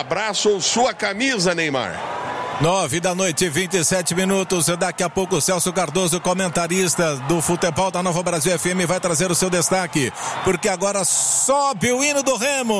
abraço ou sua camisa, Neymar. 9h27. Daqui a pouco o Celso Cardoso, comentarista do Futebol da Nova Brasil FM, vai trazer o seu destaque, porque agora sobe o hino do Remo.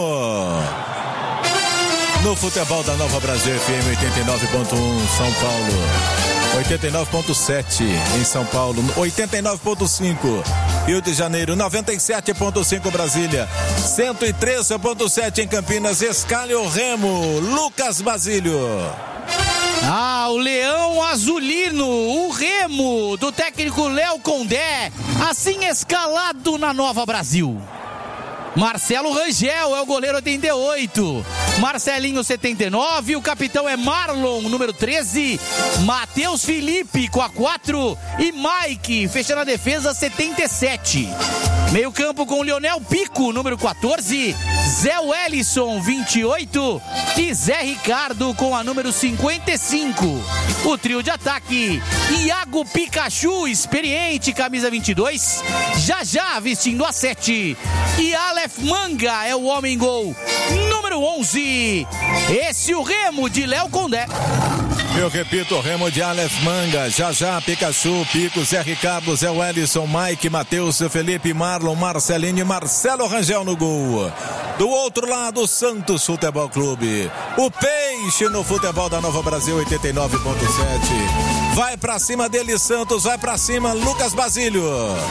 No Futebol da Nova Brasil FM 89.1 São Paulo, 89.7 em São Paulo, 89.5 Rio de Janeiro, 97.5 Brasília, 103.7 em Campinas. Escalhe o Remo, Lucas Basílio. O Leão Azulino, o Remo do técnico Léo Condé, assim escalado na Nova Brasil. Marcelo Rangel é o goleiro 88, Marcelinho 79, o capitão é Marlon, número 13, Matheus Felipe com a 4 e Mike fechando a defesa 77. Meio campo com Lionel Pico, número 14, Zé Wellison 28 e Zé Ricardo com a número 55. O trio de ataque, Iago Pikachu, experiente, camisa 22, Já vestindo a 7 e Aleph Manga é o homem-gol, número 11. Esse o Remo de Léo Condé. Eu repito, o Remo de Aleph Manga, Já, Pikachu, Pico, Zé Ricardo, Zé Wellison, Mike, Matheus, Felipe, Marlon, Marcelinho e Marcelo Rangel no gol. Do outro lado, o Santos Futebol Clube. O Peixe no Futebol da Nova Brasil 89.7. Vai pra cima dele, Santos, vai pra cima, Lucas Basílio.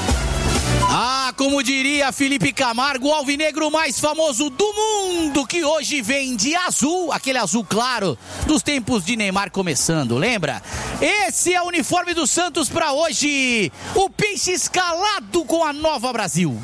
Como diria Felipe Camargo, o alvinegro mais famoso do mundo, que hoje vem de azul, aquele azul claro dos tempos de Neymar começando, lembra? Esse é o uniforme do Santos para hoje, o Peixe escalado com a Nova Brasil.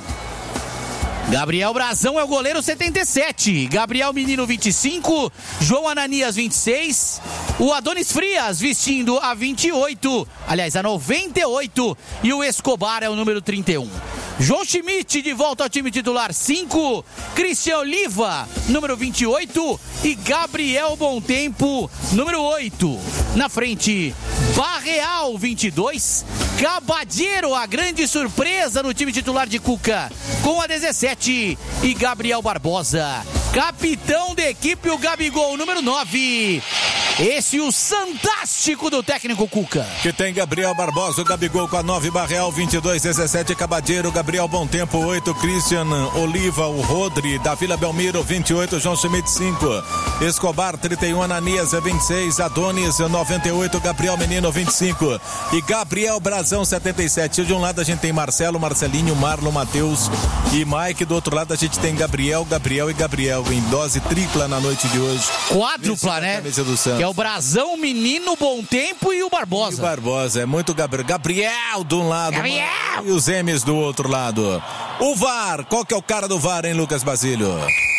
Gabriel Brazão é o goleiro 77, Gabriel Menino 25, João Ananias 26, o Adonis Frias vestindo a 28, aliás a 98, e o Escobar é o número 31. João Schmidt de volta ao time titular 5, Cristian Oliva número 28 e Gabriel Bontempo número 8. Na frente, Barreal 22, Cabadeiro, a grande surpresa no time titular de Cuca com a 17 e Gabriel Barbosa, capitão da equipe, o Gabigol número 9. Esse o fantástico do técnico Cuca. Que tem Gabriel Barbosa, o Gabigol com a 9, Barreal 22, 17, Cabadeiro, Gabriel Bontempo 8, Christian Oliva, o Rodri, da Vila Belmiro 28, João Schmidt 5, Escobar 31, Ananias 26, Adonis 98, Gabriel Menino 25 e Gabriel Brazão 77. De um lado a gente tem Marcelo, Marcelinho, Marlon, Matheus e Mike. Do outro lado a gente tem Gabriel e Gabriel em dose tripla na noite de hoje. Quádrupla, né? Que é o Brazão, Menino, Bontempo e o Barbosa. E o Barbosa, é muito Gabriel de um lado e os M's do outro lado. O VAR, qual que é o cara do VAR, hein, Lucas Basílio?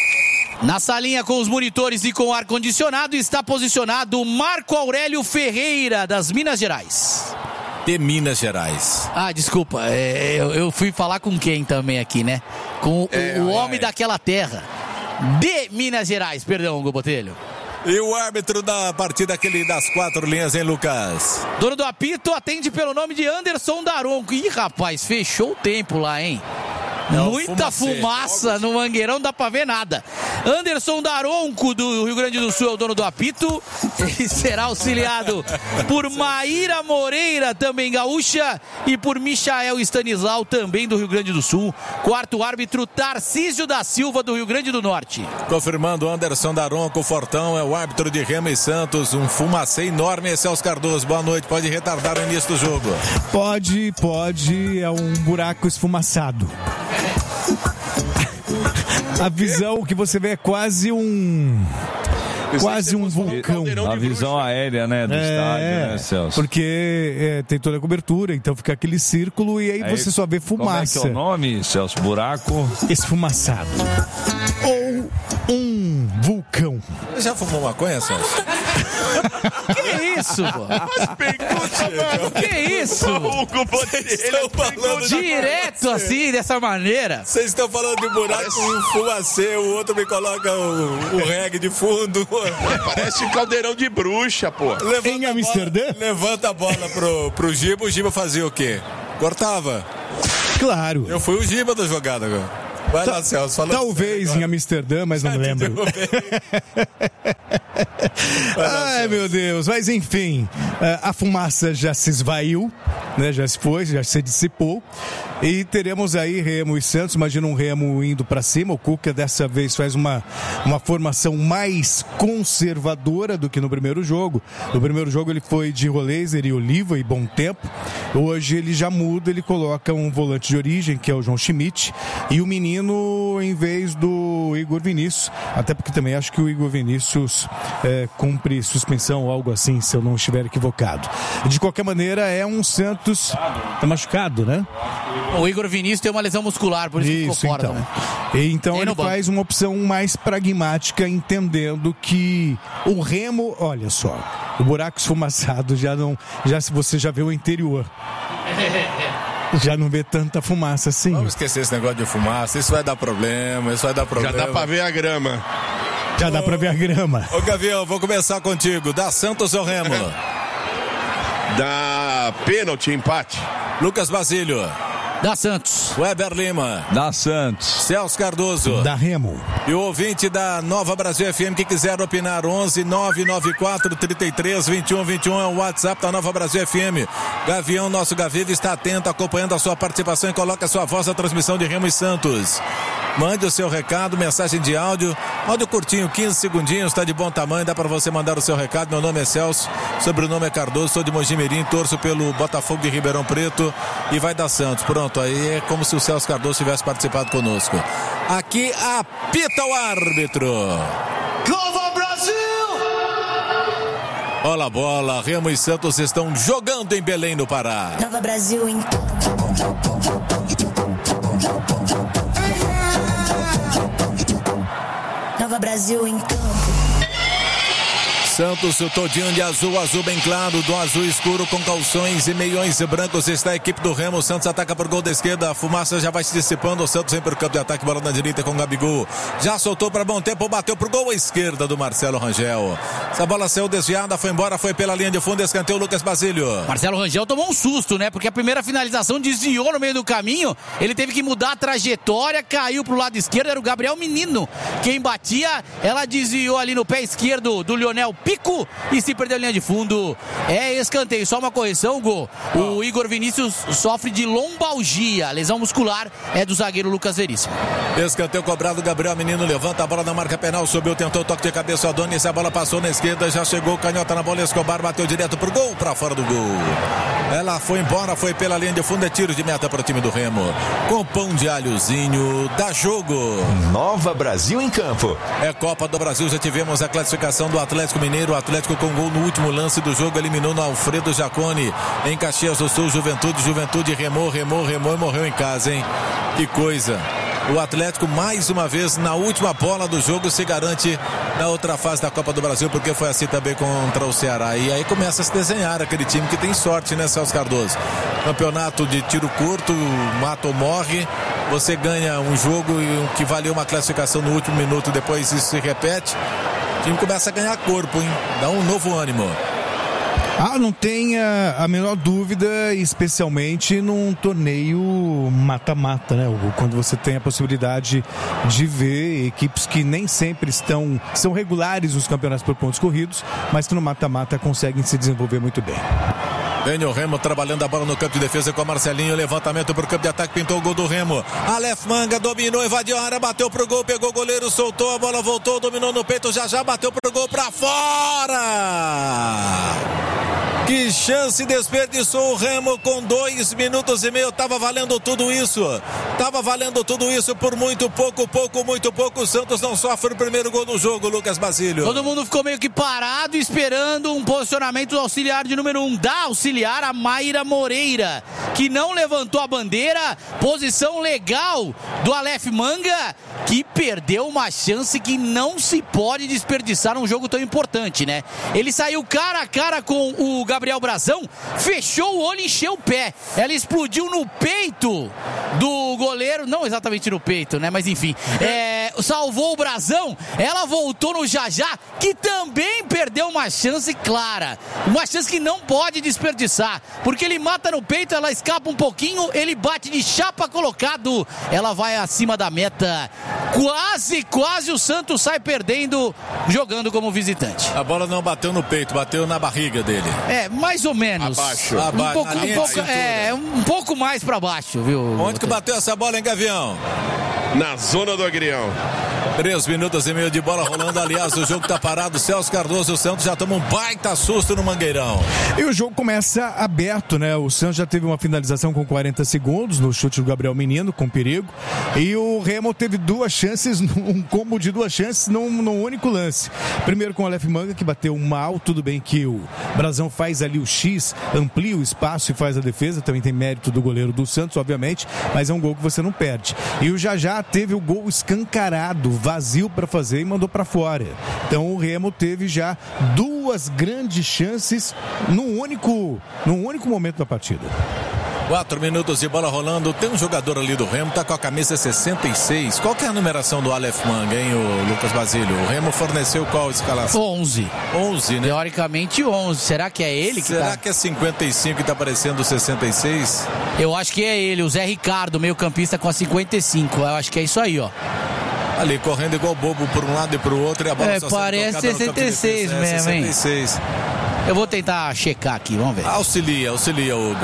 Na salinha com os monitores e com ar-condicionado está posicionado Marco Aurélio Ferreira, das Minas Gerais. De Minas Gerais. Desculpa, eu fui falar com quem também aqui, né? Com o homem daquela terra. De Minas Gerais, perdão, Hugo Botelho. E o árbitro da partida, aquele das 4 linhas, hein, Lucas? Dono do apito atende pelo nome de Anderson Daronco. Ih, rapaz, fechou o tempo lá, hein? Muita fumaça no Mangueirão, não dá pra ver nada. Anderson Daronco, do Rio Grande do Sul, é o dono do apito. Ele será auxiliado por Maíra Moreira, também gaúcha, e por Michael Stanislau, também do Rio Grande do Sul. Quarto árbitro, Tarcísio da Silva, do Rio Grande do Norte. Confirmando, Anderson Daronco, Fortão, é o árbitro de Remo e Santos. Um fumacê enorme, Celso Cardoso. Boa noite, pode retardar o início do jogo? Pode, é um buraco esfumaçado. A visão que você vê é quase um vulcão. A visão aérea, né, do estádio, né, Celso? Porque tem toda a cobertura, então fica aquele círculo e aí você só vê fumaça. Como é que é o nome, Celso? Buraco esfumaçado. Ou um vulcão. Você já fumou maconha, Celso? Que isso, pô? Que isso? Direto assim, dessa maneira. Vocês estão falando de buraco, um fumacê, o outro me coloca o reggae de fundo. Parece um caldeirão de bruxa, pô. Em Amsterdã? Levanta a bola pro Giba, o Giba fazia o quê? Cortava. Claro. Eu fui o Giba da jogada agora. Vai lá, Celso. Fala talvez em Amsterdã, mas não me lembro. Ai, meu Deus. Mas enfim, a fumaça já se esvaiu, né? Já se foi, já se dissipou. E teremos aí Remo e Santos. Imagina um Remo indo para cima. O Cuca dessa vez faz uma formação mais conservadora do que no primeiro jogo. No primeiro jogo ele foi de Roleiser e Oliva e Bom Tempo. Hoje ele já muda, ele coloca um volante de origem, que é o João Schmidt, e o menino em vez do Igor Vinícius. Até porque também acho que o Igor Vinícius cumpre suspensão ou algo assim, se eu não estiver equivocado. De qualquer maneira, é um Santos... Tá machucado, né? O Igor Vinícius tem uma lesão muscular, por isso que ficou fora então. também. Então ele faz uma opção mais pragmática, entendendo que o Remo, olha só, o buraco esfumaçado se você já vê o interior. Já não vê tanta fumaça assim. Vamos esquecer esse negócio de fumaça, isso vai dar problema, Já dá pra ver a grama. Já dá pra ver a grama. Ô Gavião, vou começar contigo. Dá Santos ou Remo? Dá pênalti, empate. Lucas Basílio. Da Santos. Weber Lima. Da Santos. Celso Cardoso. Da Remo. E o ouvinte da Nova Brasil FM que quiser opinar, 11 994 33 21 21 é o WhatsApp da Nova Brasil FM. Gavião, nosso Gaviva, está atento, acompanhando a sua participação e coloca a sua voz na transmissão de Remo e Santos. Mande o seu recado, mensagem de áudio curtinho, 15 segundinhos, está de bom tamanho, dá para você mandar o seu recado. Meu nome é Celso, sobrenome é Cardoso, sou de Mojimirim, torço pelo Botafogo de Ribeirão Preto e vai dar Santos. Pronto, aí é como se o Celso Cardoso tivesse participado conosco. Aqui apita o árbitro. Nova Brasil! Olha a bola, Remo e Santos estão jogando em Belém, no Pará. Nova Brasil em Nova Brasil em campo. Santos, o todinho de azul, azul bem claro, do azul escuro com calções e meiões brancos está a equipe do Remo. O Santos ataca por gol da esquerda, a fumaça já vai se dissipando, o Santos vem para o campo de ataque, bola na direita com o Gabigol, já soltou para Bom Tempo, bateu pro gol à esquerda do Marcelo Rangel. Essa bola saiu desviada, foi embora, foi pela linha de fundo, escanteio Lucas Basílio. Marcelo Rangel tomou um susto, né? Porque a primeira finalização desviou no meio do caminho, ele teve que mudar a trajetória, caiu pro lado esquerdo, era o Gabriel Menino quem batia, ela desviou ali no pé esquerdo do Lionel Pico e se perdeu a linha de fundo. É escanteio, só uma correção, Gol. O Igor Vinícius sofre de lombalgia, lesão muscular é do zagueiro Lucas Veríssimo. Escanteio cobrado, Gabriel Menino levanta a bola na marca penal, subiu, tentou toque de cabeça, Adonis, a bola passou na esquerda, já chegou, canhota na bola, Escobar bateu direto pro gol, pra fora do gol. Ela foi embora, foi pela linha de fundo, é tiro de meta para o time do Remo. Com pão de alhozinho, dá jogo. Nova Brasil em campo. É Copa do Brasil, já tivemos a classificação do Atlético Mineiro, o Atlético com gol no último lance do jogo, eliminou no Alfredo Jaconi, em Caxias do Sul, Juventude remou e morreu em casa, hein? Que coisa. O Atlético mais uma vez na última bola do jogo se garante na outra fase da Copa do Brasil, porque foi assim também contra o Ceará. E aí começa a se desenhar aquele time que tem sorte, né, Celso Cardoso? Campeonato de tiro curto, mata ou morre. Você ganha um jogo que valeu uma classificação no último minuto, depois isso se repete. O time começa a ganhar corpo, hein? Dá um novo ânimo. Não tenha a menor dúvida, especialmente num torneio mata-mata, né? Quando você tem a possibilidade de ver equipes que nem sempre são regulares nos campeonatos por pontos corridos, mas que no mata-mata conseguem se desenvolver muito bem. Vem o Remo trabalhando a bola no campo de defesa com o Marcelinho, levantamento pro campo de ataque, pintou o gol do Remo. Aleph Manga dominou, invadiu a área, bateu pro gol, pegou o goleiro, soltou, a bola voltou, dominou no peito, já bateu pro gol, pra fora! Que chance desperdiçou o Remo com 2 minutos e meio. Tava valendo tudo isso por muito pouco. O Santos não sofre o primeiro gol no jogo, Lucas Basílio. Todo mundo ficou meio que parado esperando um posicionamento do auxiliar de número 1, da auxiliar, a Mayra Moreira, que não levantou a bandeira. Posição legal do Aleph Manga, que perdeu uma chance que não se pode desperdiçar num jogo tão importante, né? Ele saiu cara a cara com o Gabriel Brazão, fechou o olho e encheu o pé. Ela explodiu no peito do goleiro, não exatamente no peito, né? Mas enfim, salvou o Brasão, ela voltou no Jajá, que também perdeu uma chance clara. Uma chance que não pode desperdiçar, porque ele mata no peito, ela escapa um pouquinho, ele bate de chapa colocado, ela vai acima da meta. Quase o Santos sai perdendo, jogando como visitante. A bola não bateu no peito, bateu na barriga dele. Mais ou menos. Abaixo. Um pouco mais pra baixo, viu? Onde que bateu essa bola, hein, Gavião? Na zona do agrião. 3 minutos e meio de bola rolando. Aliás, o jogo tá parado. Celso Cardoso e o Santos já tomam um baita susto no Mangueirão. E o jogo começa aberto, né? O Santos já teve uma finalização com 40 segundos no chute do Gabriel Menino, com perigo. E o Remo teve 2 chances, um combo de 2 chances num único lance. Primeiro com o Aleph Manga, que bateu mal. Tudo bem que o Brasão faz ali o X, amplia o espaço e faz a defesa. Também tem mérito do goleiro do Santos, obviamente. Mas é um gol que você não perde. E o Jajá teve o gol escancarado, vazio para fazer e mandou para fora. Então o Remo teve já 2 grandes chances num único momento da partida. 4 minutos de bola rolando. Tem um jogador ali do Remo, tá com a camisa 66. Qual que é a numeração do Aleph Manga, hein, o Lucas Basílio? O Remo forneceu qual escalação? 11. 11, né? Teoricamente 11. Será que é ele que Será que é 55 e tá aparecendo 66? Eu acho que é ele, o Zé Ricardo, meio campista com a 55. Eu acho que é isso aí, ó. Ali correndo igual bobo por um lado e pro outro e a bola só parece 66 de mesmo, hein? 66. Eu vou tentar checar aqui, vamos ver. Auxilia, Hugo.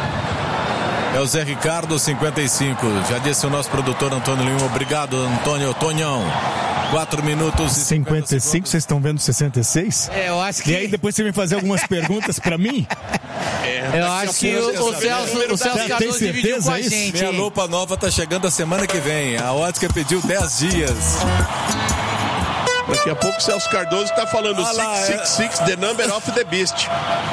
É o Zé Ricardo, 55. Já disse o nosso produtor Antônio Lima. Obrigado, Antônio Tonhão. 4 minutos e 55, vocês estão vendo 66? Eu acho que... E aí depois você vem fazer algumas perguntas pra mim? Eu acho que o Celso Cardoso dividiu com a gente. Minha lupa nova tá chegando a semana que vem. A ótica pediu 10 dias. Daqui a pouco o Celso Cardoso tá falando 666, the number of the beast.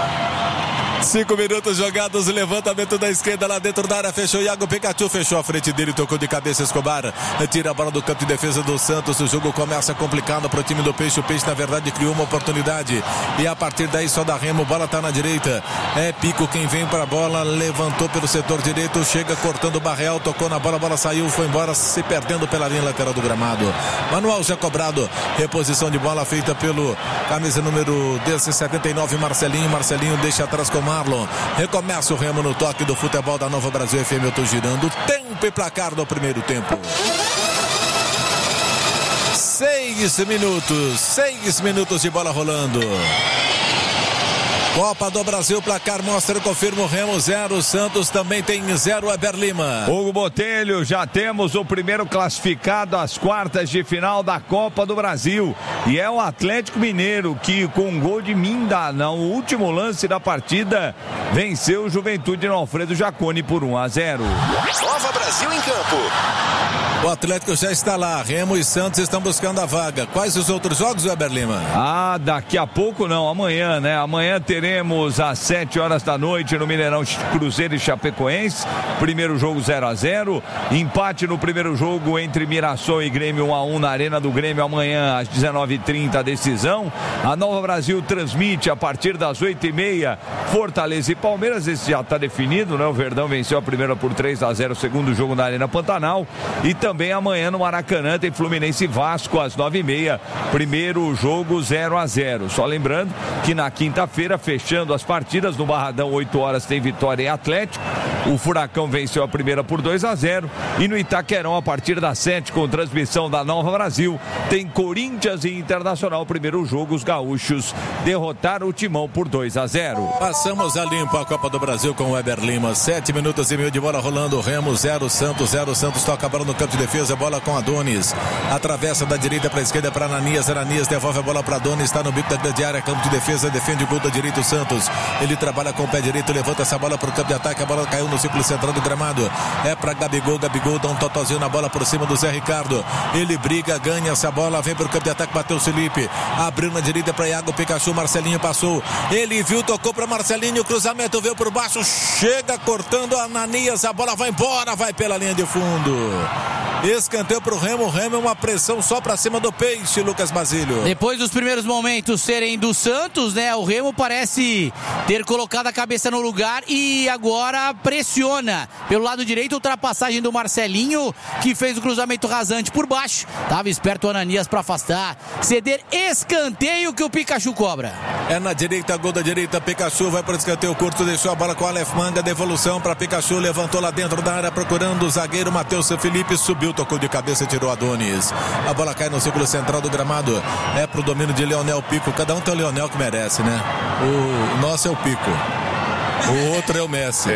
5 minutos jogados, levantamento da esquerda lá dentro da área, fechou Iago Pikachu, fechou a frente dele, tocou de cabeça Escobar, tira a bola do campo de defesa do Santos. O jogo começa complicado para o time do Peixe. O Peixe na verdade criou uma oportunidade e a partir daí só dá Remo. Bola tá na direita, é Pico quem vem para a bola, levantou pelo setor direito, chega cortando o Barreal, tocou na bola, a bola saiu, foi embora, se perdendo pela linha lateral do gramado. Manual já cobrado, reposição de bola feita pelo camisa número 79, Marcelinho deixa atrás com Marlon. Recomeça o Remo no toque do futebol da Nova Brasil FM. Eu tô girando. Tempo e placar do primeiro tempo. 6 minutos de bola rolando. Copa do Brasil, placar mostra e confirma o Remo 0, Santos também tem 0, Eber Lima. Hugo Botelho, já temos o primeiro classificado às quartas de final da Copa do Brasil. E é o Atlético Mineiro que, com um gol de Minda no último lance da partida, venceu o Juventude no Alfredo Jaconi por 1-0. Nova Brasil em campo. O Atlético já está lá, Remo e Santos estão buscando a vaga. Quais os outros jogos, Eber Lima? Daqui a pouco não, amanhã, né? Amanhã teremos às 7 horas da noite no Mineirão Cruzeiro e Chapecoense. Primeiro jogo 0-0. Empate no primeiro jogo entre Mirassol e Grêmio 1-1 na Arena do Grêmio. Amanhã às 19h30 a decisão. A Nova Brasil transmite a partir das 8h30 Fortaleza e Palmeiras. Esse já está definido, né? O Verdão venceu a primeira por 3-0, o segundo jogo na Arena Pantanal. E também amanhã no Maracanã tem Fluminense e Vasco às 9h30. Primeiro jogo 0-0. Só lembrando que na quinta-feira, fechando as partidas, no Barradão, 8 horas, tem Vitória e Atlético. O Furacão venceu a primeira por 2-0. E no Itaquerão, a partir das 7, com transmissão da Nova Brasil, tem Corinthians e Internacional. Primeiro jogo, os gaúchos derrotaram o Timão por 2-0. Passamos a limpo a Copa do Brasil com o Eber Lima. 7 minutos e meio de bola rolando. Remo 0, Santos 0. Santos toca a bola no campo de defesa, bola com Adonis. Atravessa da direita para a esquerda para Ananias. Ananias devolve a bola para Adonis. Está no bico da grande área, campo de defesa, defende o gol da direita o Santos. Ele trabalha com o pé direito, levanta essa bola para o campo de ataque. A bola caiu no círculo central do gramado. É para Gabigol dá um totozinho na bola por cima do Zé Ricardo. Ele briga, ganha essa bola, vem para o campo de ataque, bateu o Felipe. Abriu na direita para Iago Pikachu. Marcelinho passou. Ele viu, tocou para Marcelinho. O cruzamento veio por baixo. Chega cortando Ananias. A bola vai embora, vai pela linha de fundo. Escanteio pro Remo. O Remo é uma pressão só pra cima do Peixe, Lucas Basílio. Depois dos primeiros momentos serem do Santos, né? O Remo parece ter colocado a cabeça no lugar e agora pressiona. Pelo lado direito, ultrapassagem do Marcelinho, que fez o cruzamento rasante por baixo. Tava esperto o Ananias pra afastar. Ceder escanteio que o Pikachu cobra. É na direita, gol da direita. Pikachu vai para o escanteio curto, deixou a bola com o Aleph Manga. Devolução para Pikachu, levantou lá dentro da área procurando o zagueiro Matheus Felipe. Subiu, tocou de cabeça e tirou Adonis. A bola cai no círculo central do gramado. É pro domínio de Leonel Pico. Cada um tem o Leonel que merece, né? O nosso é o Pico. O outro é o Messi.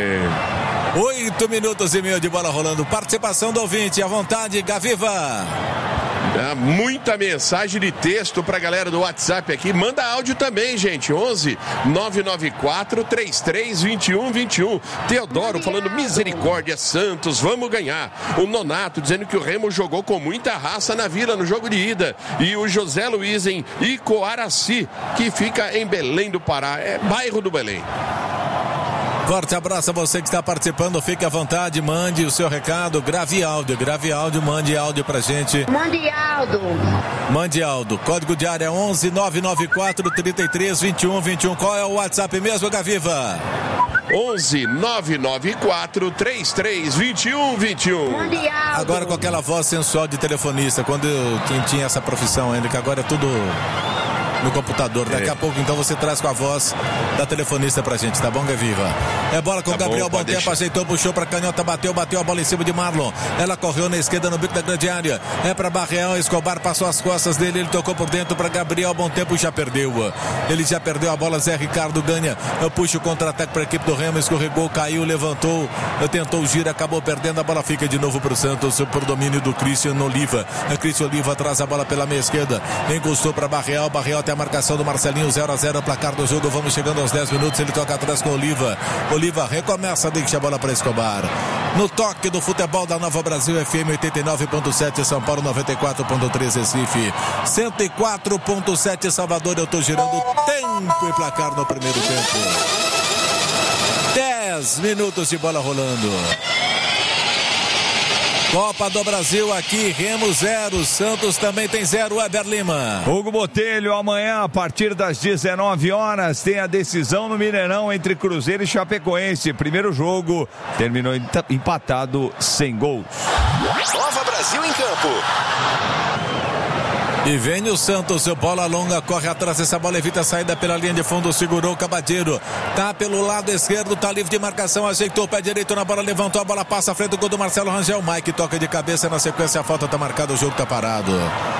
8 minutos e meio de bola rolando. Participação do ouvinte. À vontade, Gaviva. Muita mensagem de texto pra galera do WhatsApp aqui. Manda áudio também, gente. 11 994 33 21 21. Teodoro falando misericórdia, Santos, vamos ganhar. O Nonato dizendo que o Remo jogou com muita raça na Vila no jogo de ida. E o José Luiz em Icoaraci, que fica em Belém do Pará. É bairro do Belém. Forte abraço a você que está participando, fique à vontade, mande o seu recado, grave áudio, mande áudio pra gente. Mande áudio, código de área 11 994 33 21 21. Qual é o WhatsApp mesmo, Gaviva? 11 994 33 21 21. Agora com aquela voz sensual de telefonista, quando quem tinha essa profissão ainda, que agora é tudo no computador. Daqui a pouco, então, você traz com a voz da telefonista pra gente, tá bom, Gaviva? É bola com o Gabriel, bom tempo, ajeitou, puxou pra canhota, bateu a bola em cima de Marlon. Ela correu na esquerda no bico da grande área. É pra Barreal, Escobar passou as costas dele, ele tocou por dentro pra Gabriel, bom tempo, já perdeu. Ele já perdeu a bola, Zé Ricardo ganha. Puxa o contra-ataque pra equipe do Remo, escorregou, caiu, levantou, tentou o giro, acabou perdendo, a bola fica de novo pro Santos, por domínio do Christian Oliva. Christian Oliva traz a bola pela meia esquerda, encostou pra Barreal tem a marcação do Marcelinho, 0-0, placar do jogo, vamos chegando aos 10 minutos, ele toca atrás com Oliva recomeça, deixa a bola para Escobar, no toque do futebol da Nova Brasil, FM 89.7 São Paulo, 94.3 Recife, 104.7 Salvador. Eu tô girando tempo e placar no primeiro tempo, 10 minutos de bola rolando. Copa do Brasil aqui, Remo 0, Santos também tem 0, Weber Lima. Hugo Botelho, amanhã a partir das 19 horas tem a decisão no Mineirão entre Cruzeiro e Chapecoense. Primeiro jogo terminou empatado sem gols. Nova Brasil em campo. E vem o Santos, bola longa, corre atrás dessa bola, evita a saída pela linha de fundo, segurou o Cabadeiro, tá pelo lado esquerdo, tá livre de marcação, ajeitou o pé direito na bola, levantou a bola, passa à frente do gol do Marcelo Rangel, Mike toca de cabeça, na sequência a falta tá marcada, o jogo tá parado.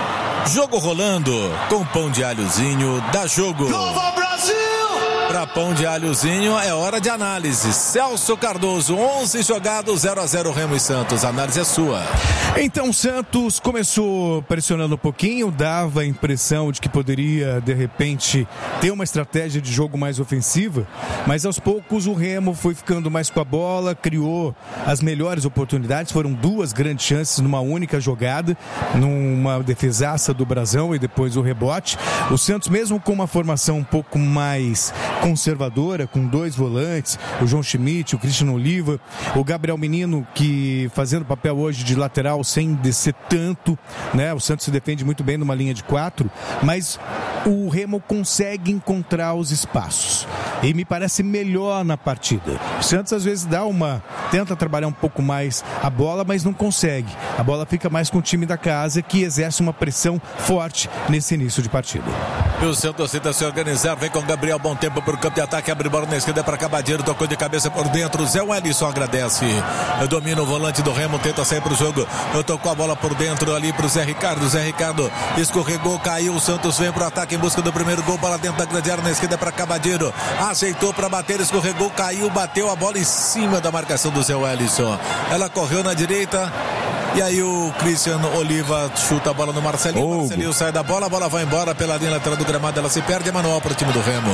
Jogo rolando, com pão de alhozinho, dá jogo. Nova Brasil! Pra pão de alhozinho é hora de análise. Celso Cardoso, 11 jogados, 0-0 Remo e Santos. A análise é sua. Então o Santos começou pressionando um pouquinho, dava a impressão de que poderia, de repente, ter uma estratégia de jogo mais ofensiva, mas aos poucos o Remo foi ficando mais com a bola, criou as melhores oportunidades, foram 2 grandes chances numa única jogada, numa defesaça do Brasão e depois o rebote. O Santos, mesmo com uma formação um pouco mais conservadora, com 2 volantes, o João Schmidt, o Christian Oliva, o Gabriel Menino, que fazendo papel hoje de lateral sem descer tanto, né? O Santos se defende muito bem numa linha de 4, mas o Remo consegue encontrar os espaços e me parece melhor na partida. O Santos às vezes tenta trabalhar um pouco mais a bola, mas não consegue. A bola fica mais com o time da casa, que exerce uma pressão forte nesse início de partida. E o Santos tenta se organizar, vem com o Gabriel, bom tempo para o campo de ataque, abre bola na esquerda para Cabadeiro, tocou de cabeça por dentro, Zé Wellison agradece, domina o volante do Remo, tenta sair para o jogo, tocou a bola por dentro ali para o Zé Ricardo escorregou, caiu, o Santos vem para o ataque em busca do primeiro gol, bola dentro da grande área na esquerda para Cabadeiro, aceitou para bater, escorregou, caiu, bateu a bola em cima da marcação do Zé Wellison, ela correu na direita, e aí o Christian Oliva chuta a bola no Marcelinho, Marcelinho sai da bola, a bola vai embora pela linha lateral do gramado, ela se perde, é manual para o time do Remo.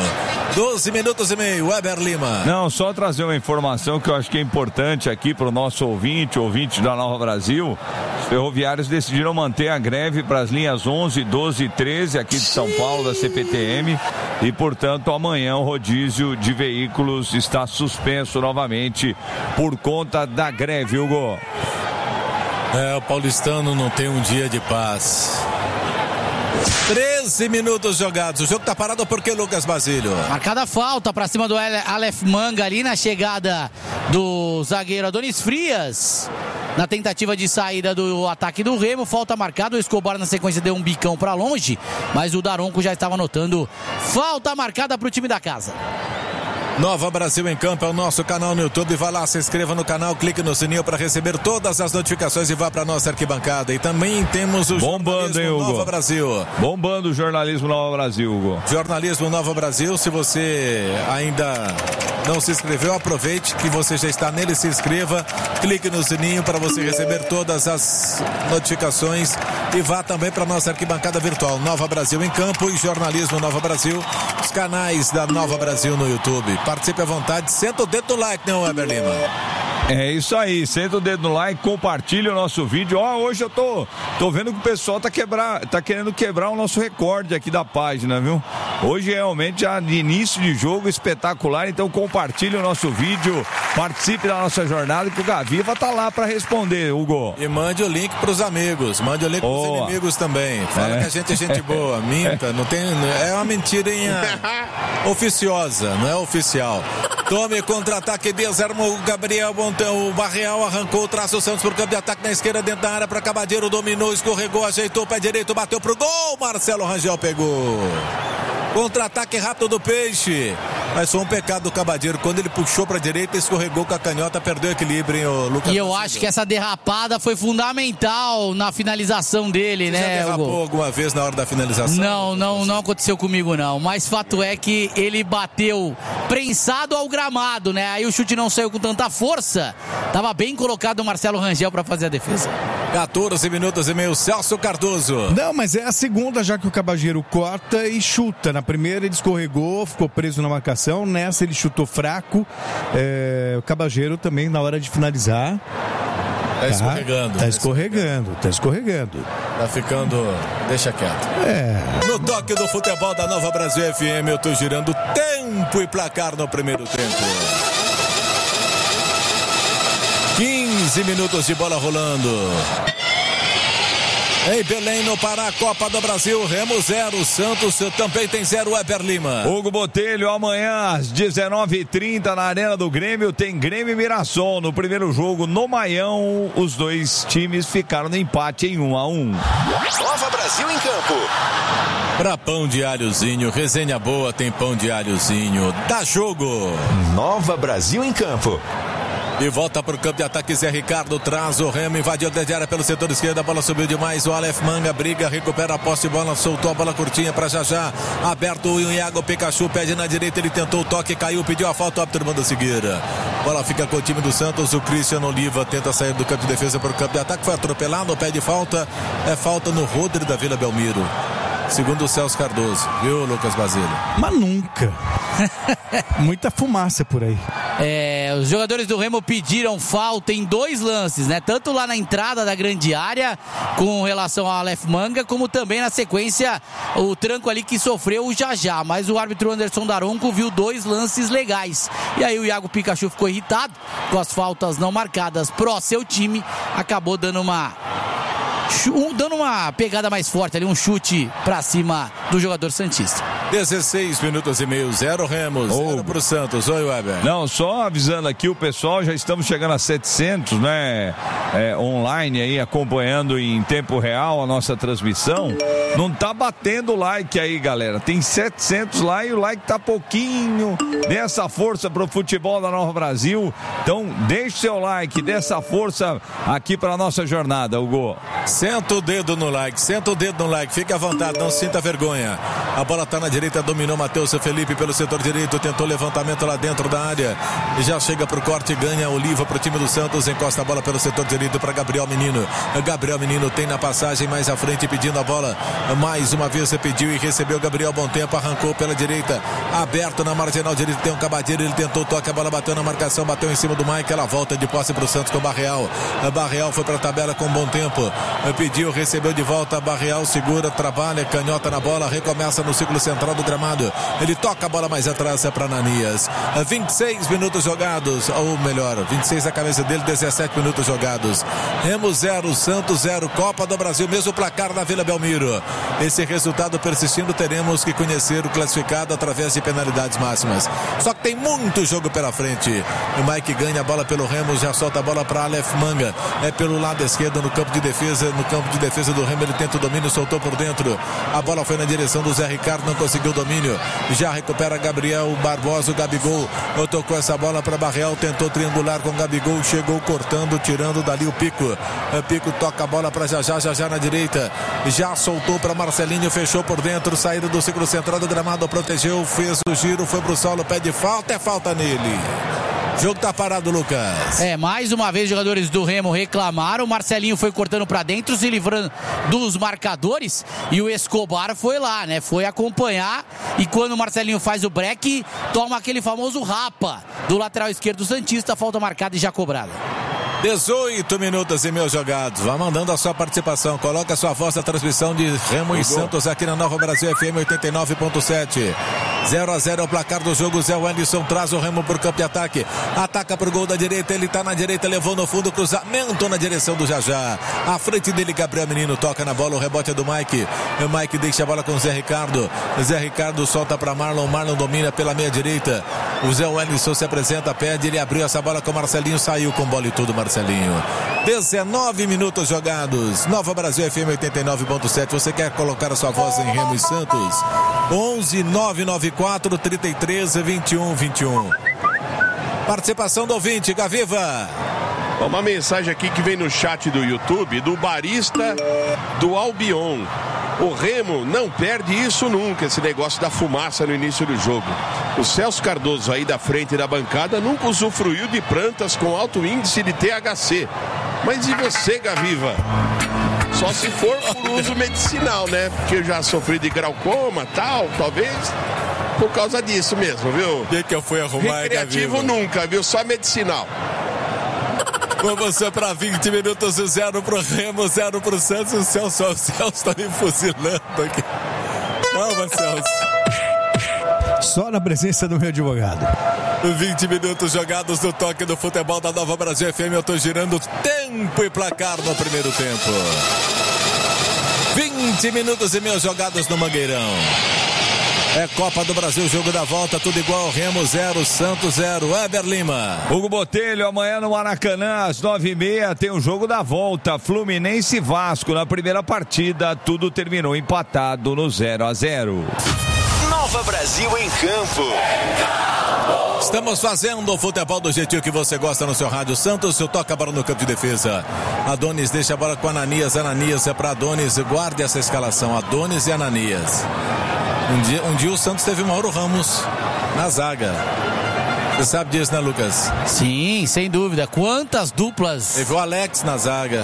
12 minutos e meio, Weber Lima. Não, só trazer uma informação que eu acho que é importante aqui para o nosso ouvinte da Nova Brasil. Os ferroviários decidiram manter a greve para as linhas 11, 12 e 13 aqui de São Paulo, da CPTM, e portanto amanhã o rodízio de veículos está suspenso novamente por conta da greve, Hugo. O paulistano não tem um dia de paz. 13 minutos jogados. O jogo tá parado porque Lucas Basílio. Marcada falta pra cima do Aleph Manga ali na chegada do zagueiro Adonis Frias. Na tentativa de saída do ataque do Remo, falta marcada. O Escobar na sequência deu um bicão pra longe, mas o Daronco já estava anotando falta marcada pro time da casa. Nova Brasil em Campo é o nosso canal no YouTube. Vai lá, se inscreva no canal, clique no sininho para receber todas as notificações e vá para nossa arquibancada. E também temos o Bombando, hein, Hugo? Nova Brasil. Bombando o jornalismo Nova Brasil, Hugo. Jornalismo Nova Brasil. Se você ainda não se inscreveu, aproveite que você já está nele, se inscreva, clique no sininho para você receber todas as notificações e vá também para nossa arquibancada virtual. Nova Brasil em Campo e Jornalismo Nova Brasil, os canais da Nova Brasil no YouTube. Participe à vontade, senta o dedo no like, né, Weber Lima? É isso aí, senta o dedo no like, compartilha o nosso vídeo. Hoje eu tô vendo que o pessoal tá querendo quebrar o nosso recorde aqui da página, viu? Hoje realmente já de início de jogo espetacular, então compartilhe o nosso vídeo, participe da nossa jornada que o Gaviva tá lá para responder, Hugo. E mande o link pros amigos, mande o link pros inimigos também. Fala que a gente é gente boa, minta, não tem, é uma mentirinha oficiosa, não é oficial. Tome contra-ataque, desarmou o Gabriel Monteiro. O Barreal arrancou, traça o Santos pro campo de ataque na esquerda, dentro da área para Cabadeiro, dominou, escorregou, ajeitou o pé direito, bateu pro gol, Marcelo Rangel pegou. Contra-ataque rápido do Peixe. Mas foi um pecado do Cabadeiro. Quando ele puxou pra direita, escorregou com a canhota, perdeu o equilíbrio, hein, o Lucas. E eu acho que essa derrapada foi fundamental na finalização dele, Você né? já derrapou alguma vez na hora da finalização? Não aconteceu comigo, não. Mas fato é que ele bateu prensado ao gramado, né? Aí o chute não saiu com tanta força. Tava bem colocado o Marcelo Rangel pra fazer a defesa. 14 minutos e meio, Celso Cardoso. Não, mas é a segunda já que o Cabageiro corta e chuta. Na primeira ele escorregou, ficou preso na marcação. Nessa ele chutou fraco. O Cabageiro também na hora de finalizar. Tá escorregando. Tá escorregando. Tá ficando... Deixa quieto. No toque do futebol da Nova Brasil FM, eu tô girando tempo e placar no primeiro tempo. 15 minutos de bola rolando. Em Belém, no Pará, Copa do Brasil, Remo 0, Santos também tem 0, Weber Lima. Hugo Botelho, amanhã às 19h30 na Arena do Grêmio, tem Grêmio e Mirassol. No primeiro jogo, no Maião, os dois times ficaram no empate em 1-1. Nova Brasil em Campo. Pra pão de alhozinho, resenha boa, tem pão de alhozinho. Dá jogo. Nova Brasil em Campo. E volta para o campo de ataque, Zé Ricardo traz o Remo, invadiu a área pelo setor esquerdo, a bola subiu demais, o Aleph Manga briga, recupera a posse de bola, soltou a bola curtinha para Já, aberto o Iago Pikachu, pede na direita, ele tentou o toque, caiu, pediu a falta, o árbitro manda seguir. Bola fica com o time do Santos, o Cristiano Oliva tenta sair do campo de defesa para o campo de ataque, foi atropelado, pede falta, é falta no Rodri da Vila Belmiro. Segundo o Celso Cardoso, viu, Lucas Basílio? Mas nunca. Muita fumaça por aí. Os jogadores do Remo pediram falta em 2 lances, né? Tanto lá na entrada da grande área, com relação ao Aleph Manga, como também na sequência, o tranco ali que sofreu o Já. Mas o árbitro Anderson Daronco viu 2 lances legais. E aí o Iago Pikachu ficou irritado com as faltas não marcadas pro seu time, acabou dando uma pegada mais forte ali, um chute pra cima do jogador santista. 16 minutos e meio, 0 Remo, 0 pro Santos. Oi, Weber. Não, só avisando aqui o pessoal, já estamos chegando a 700, né? Online aí, acompanhando em tempo real a nossa transmissão. Não tá batendo o like aí, galera. Tem 700 lá e o like tá pouquinho. Dê essa força pro futebol da Nova Brasil. Então, deixe seu like, dê essa força aqui pra nossa jornada, Hugo. Senta o dedo no like, fique à vontade, não sinta vergonha. A bola tá na direita, dominou Matheus Felipe pelo setor direito, tentou levantamento lá dentro da área e já chega pro corte, ganha Oliva pro time do Santos, encosta a bola pelo setor direito para Gabriel Menino. Gabriel Menino tem na passagem mais à frente pedindo a bola, mais uma vez pediu e recebeu Gabriel Bom Tempo, arrancou pela direita, aberto na marginal direita, tem um Cabadeiro, ele tentou toque, a bola bateu na marcação, bateu em cima do Mike, ela volta de posse pro Santos com o Barreal. Barreal foi pra tabela com Bom Tempo, Pediu, recebeu de volta, Barreal segura, trabalha, canhota na bola, recomeça no círculo central do gramado. Ele toca a bola mais atrás para Ananias. 26 minutos jogados, ou melhor, 26 a cabeça dele, 17 minutos jogados. Remo 0, Santos 0, Copa do Brasil, mesmo placar da Vila Belmiro. Esse resultado persistindo, teremos que conhecer o classificado através de penalidades máximas. Só que tem muito jogo pela frente. O Mike ganha a bola pelo Remo, já solta a bola para Aleph Manga. É pelo lado esquerdo no campo de defesa. No campo de defesa do Remo, ele tenta o domínio, soltou por dentro. A bola foi na direção do Zé Ricardo, não conseguiu o domínio. Já recupera Gabriel Barbosa, o Gabigol. Tocou essa bola para Barreal, tentou triangular com o Gabigol, chegou cortando, tirando dali o Pico. O Pico toca a bola para Já na direita. Já soltou para Marcelinho, fechou por dentro, saída do círculo central do gramado, protegeu, fez o giro, foi pro solo, pede falta, é falta nele. O jogo tá parado, Lucas. Mais uma vez os jogadores do Remo reclamaram. O Marcelinho foi cortando pra dentro, se livrando dos marcadores. E o Escobar foi lá, né? Foi acompanhar. E quando o Marcelinho faz o break, toma aquele famoso rapa do lateral esquerdo do Santista. Falta marcada e já cobrada. 18 minutos e meio jogados. Vá mandando a sua participação. Coloca a sua voz na transmissão de Remo e Santos aqui na Nova Brasil FM 89.7. 0-0 é o placar do jogo. Zé Wellington traz o Remo por campo de ataque. Ataca pro gol da direita. Ele tá na direita, levou no fundo, cruzamento na direção do Jajá. À frente dele, Gabriel Menino toca na bola. O rebote é do Mike. O Mike deixa a bola com o Zé Ricardo. Zé Ricardo solta para Marlon. Marlon domina pela meia direita. O Zé Wellington se apresenta, pede. Ele abriu essa bola com o Marcelinho. Saiu com bola e tudo, Marcelinho. 19 minutos jogados. Nova Brasil FM 89.7. Você quer colocar a sua voz em Remo e Santos? 11 994 33 21 21. Participação do ouvinte, Gaviva. Uma mensagem aqui que vem no chat do YouTube do barista do Albion. O Remo não perde isso nunca, esse negócio da fumaça no início do jogo. O Celso Cardoso aí da frente da bancada nunca usufruiu de plantas com alto índice de THC. Mas e você, Gaviva? Só se for por uso medicinal, né? Porque eu já sofri de glaucoma, tal, talvez por causa disso mesmo, viu? O que eu fui arrumar, recreativo Gaviva? Nunca, viu? Só medicinal. Vamos para 20 minutos, 0 pro Remo, 0 pro Santos. O Celso tá me fuzilando aqui. Calma, Celso. Só na presença do meu advogado. 20 minutos jogados no toque do futebol da Nova Brasil FM. Eu tô girando tempo e placar no primeiro tempo. 20 minutos e meio jogados no Mangueirão. É Copa do Brasil, jogo da volta, tudo igual. Remo 0, Santos 0. Weber Lima. Hugo Botelho, amanhã no Maracanã, às 9h30, tem o jogo da volta. Fluminense e Vasco. Na primeira partida, tudo terminou empatado no 0-0. Nova Brasil em campo. Estamos fazendo o futebol do jeitinho que você gosta no seu rádio. Santos, toca a bola no campo de defesa. Adonis deixa a bola com Ananias. Ananias é para Adonis. Guarde essa escalação. Adonis e Ananias. Um dia o Santos teve Mauro Ramos na zaga. Você sabe disso, né, Lucas? Sim, sem dúvida. Quantas duplas. Teve o Alex na zaga.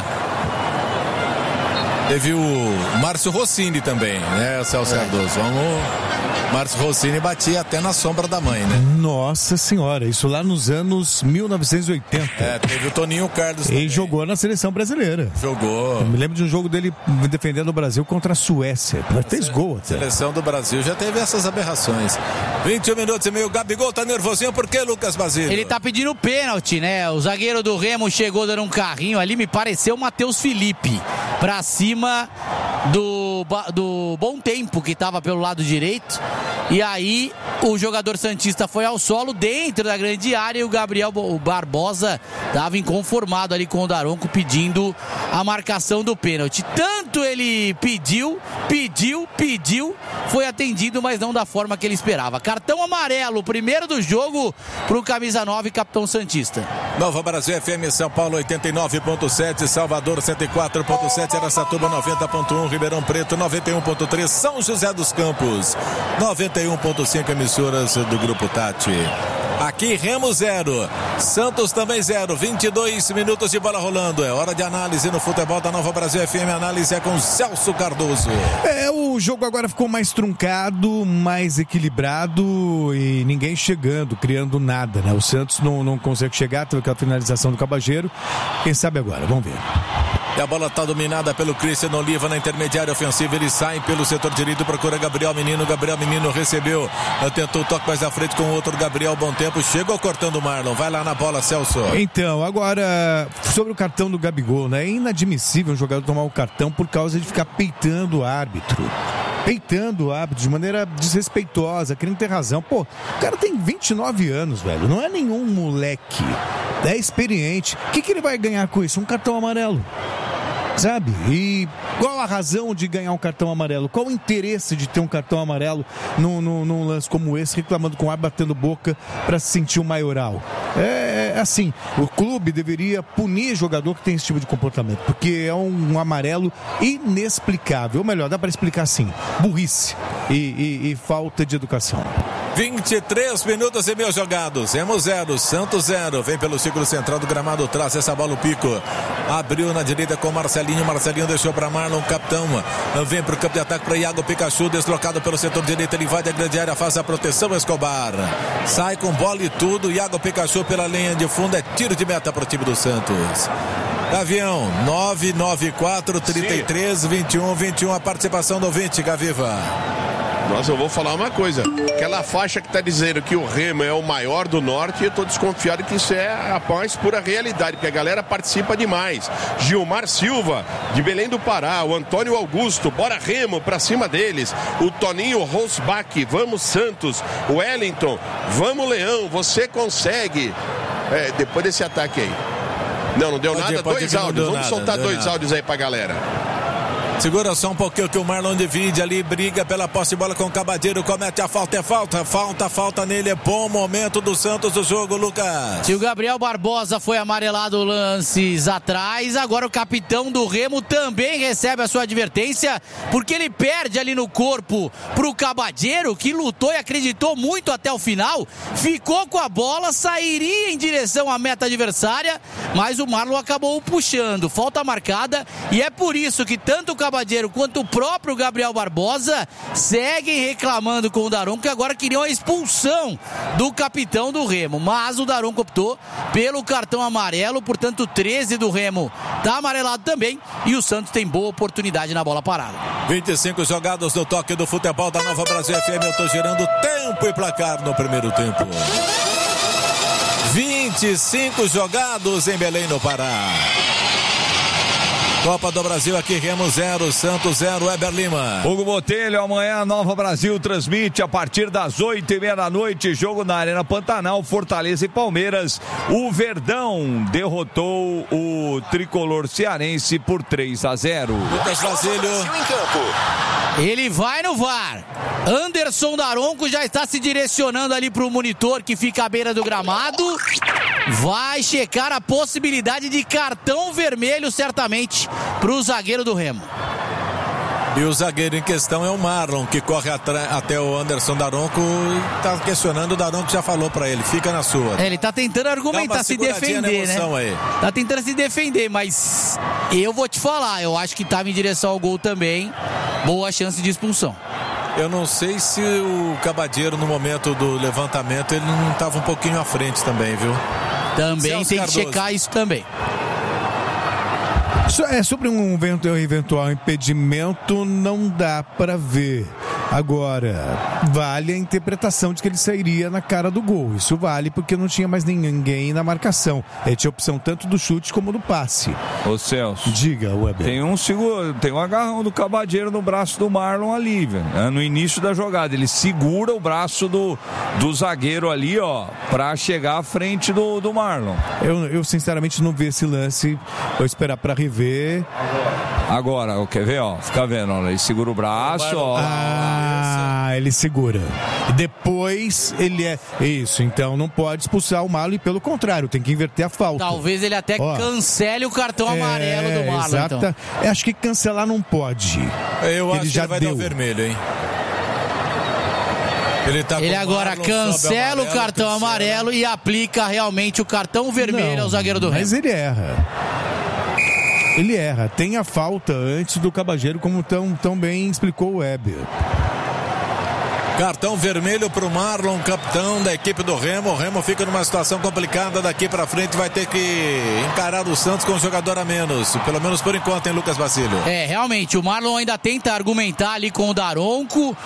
Teve o Márcio Rossini também, né, Celso Cardoso? Márcio Rossini batia até na sombra da mãe, né? Nossa senhora, isso lá nos anos 1980. Teve o Toninho Carlos também. E jogou na seleção brasileira. Jogou. Eu me lembro de um jogo dele defendendo o Brasil contra a Suécia. Mas fez gol até. Seleção do Brasil já teve essas aberrações. 21 minutos e meio. O Gabigol tá nervosinho. Por que, Lucas Basílio? Ele tá pedindo pênalti, né? O zagueiro do Remo chegou dando um carrinho ali. Me pareceu o Matheus Felipe. Pra cima do Bom Tempo, que tava pelo lado direito. E aí o jogador santista foi ao solo dentro da grande área e o Gabriel Barbosa estava inconformado ali com o Daronco pedindo a marcação do pênalti. Tanto ele pediu, foi atendido, mas não da forma que ele esperava. Cartão amarelo, primeiro do jogo pro camisa 9, capitão santista. Nova Brasil FM, São Paulo 89.7, Salvador 104.7, Araçatuba 90.1, Ribeirão Preto 91.3, São José dos Campos 91.5, emissoras do Grupo Tati. Aqui Remo 0, Santos também 0, 22 minutos de bola rolando. É hora de análise no futebol da Nova Brasil FM. A análise é com Celso Cardoso. O jogo agora ficou mais truncado, mais equilibrado e ninguém chegando, criando nada, né? O Santos não consegue chegar, teve aquela finalização do Cabageiro. Quem sabe agora? Vamos ver. E a bola está dominada pelo Cristiano Oliva na intermediária ofensiva. Ele sai pelo setor direito, procura Gabriel Menino. Gabriel Menino recebeu, tentou o toque mais à frente com o outro Gabriel. Bom tempo, chegou cortando o Marlon. Vai lá na bola, Celso. Então, agora, sobre o cartão do Gabigol, né? É inadmissível um jogador tomar o cartão por causa de ficar peitando o árbitro. Peitando o árbitro de maneira desrespeitosa, querendo ter razão. Pô, o cara tem 29 anos, velho. Não é nenhum moleque. É experiente. O que ele vai ganhar com isso? Um cartão amarelo. Sabe? E qual a razão de ganhar um cartão amarelo? Qual o interesse de ter um cartão amarelo num lance como esse, reclamando com o árbitro, batendo boca para se sentir um maioral? É assim, o clube deveria punir jogador que tem esse tipo de comportamento, porque é um amarelo inexplicável. Ou melhor, dá para explicar assim: burrice e falta de educação. 23 minutos e meio jogados. Remo 0, Santos 0. Vem pelo círculo central do gramado, traz essa bola o Pico. Abriu na direita com Marcelinho. Marcelinho deixou para Marlon, capitão. Vem pro campo de ataque para Iago Pikachu, deslocado pelo setor direito. Ele vai da grande área, faz a proteção. Escobar sai com bola e tudo. Iago Pikachu pela linha de fundo. É tiro de meta pro time do Santos. Gavião, 994-33-21-21. A participação do ouvinte, Gaviva. Nossa, eu vou falar uma coisa. Aquela faixa que está dizendo que o Remo é o maior do Norte, eu estou desconfiado que isso é a mais pura realidade, porque a galera participa demais. Gilmar Silva, de Belém do Pará, o Antônio Augusto, bora Remo, pra cima deles. O Toninho Rosbach, vamos Santos. O Wellington, vamos Leão, você consegue. Depois desse ataque aí. Não deu nada, dois áudios. Vamos soltar dois áudios aí pra galera. Segura só um pouquinho que o Marlon divide ali, briga pela posse de bola com o Cabadeiro, comete a falta, falta nele, é bom momento do Santos do jogo, Lucas. Se o Gabriel Barbosa foi amarelado lances atrás, agora o capitão do Remo também recebe a sua advertência, porque ele perde ali no corpo pro Cabadeiro, que lutou e acreditou muito até o final, ficou com a bola, sairia em direção à meta adversária, mas o Marlon acabou puxando, falta marcada, e é por isso que tanto o Cabadeiro quanto o próprio Gabriel Barbosa seguem reclamando com o Daronco, que agora queriam a expulsão do capitão do Remo, mas o Daronco optou pelo cartão amarelo, portanto 13 do Remo tá amarelado também, e o Santos tem boa oportunidade na bola parada. 25 jogados do toque do futebol da Nova Brasil FM. Eu tô gerando tempo e placar no primeiro tempo. 25 jogados em Belém, no Pará. Copa do Brasil aqui, Remo 0, Santos 0, Weber Lima. Hugo Botelho, amanhã a Nova Brasil transmite a partir das 8h30 da noite, jogo na Arena Pantanal, Fortaleza e Palmeiras. O Verdão derrotou o tricolor cearense por 3-0. Lucas Basílio. Ele vai no VAR. Anderson Daronco já está se direcionando ali para o monitor que fica à beira do gramado. Vai checar a possibilidade de cartão vermelho, certamente, para o zagueiro do Remo. E o zagueiro em questão é o Marlon, que corre até o Anderson Daronco. Tá questionando, o Daronco já falou para ele, fica na sua. Ele tá tentando argumentar, se defender, né? Aí. Tá tentando se defender, mas eu vou te falar, eu acho que tava em direção ao gol também. Boa chance de expulsão. Eu não sei se o Cabadeiro, no momento do levantamento, ele não estava um pouquinho à frente também, viu? Também Celso tem Cardoso. Que checar isso também. Sobre um eventual impedimento, não dá para ver. Agora, vale a interpretação de que ele sairia na cara do gol. Isso vale porque não tinha mais ninguém na marcação. Ele tinha opção tanto do chute como do passe. Ô Celso, diga, Weber. Tem um agarrão do Cabadeiro no braço do Marlon ali, velho. No início da jogada. Ele segura o braço do zagueiro ali, ó, pra chegar à frente do Marlon. Eu sinceramente não vi esse lance. Vou esperar pra rever. Agora, quer ver, ó? Fica vendo, ó. Ele segura o braço, ó. Ele segura. Depois ele é. Isso, então não pode expulsar o Marlon e pelo contrário, tem que inverter a falta. Talvez ele até cancele o cartão amarelo do Marlon. Exato. Então. Acho que cancelar não pode. Eu acho que ele vai dar o vermelho, hein? Ele agora Marlon, cancela o cartão amarelo e aplica realmente o cartão vermelho ao zagueiro do Remo. Mas ele erra. Ele erra. Tem a falta antes do Cabadeiro, como tão bem explicou o Weber. Cartão vermelho pro Marlon, capitão da equipe do Remo. O Remo fica numa situação complicada daqui pra frente, vai ter que encarar o Santos com um jogador a menos, pelo menos por enquanto, hein, Lucas Bacílio? Realmente, o Marlon ainda tenta argumentar ali com o Daronco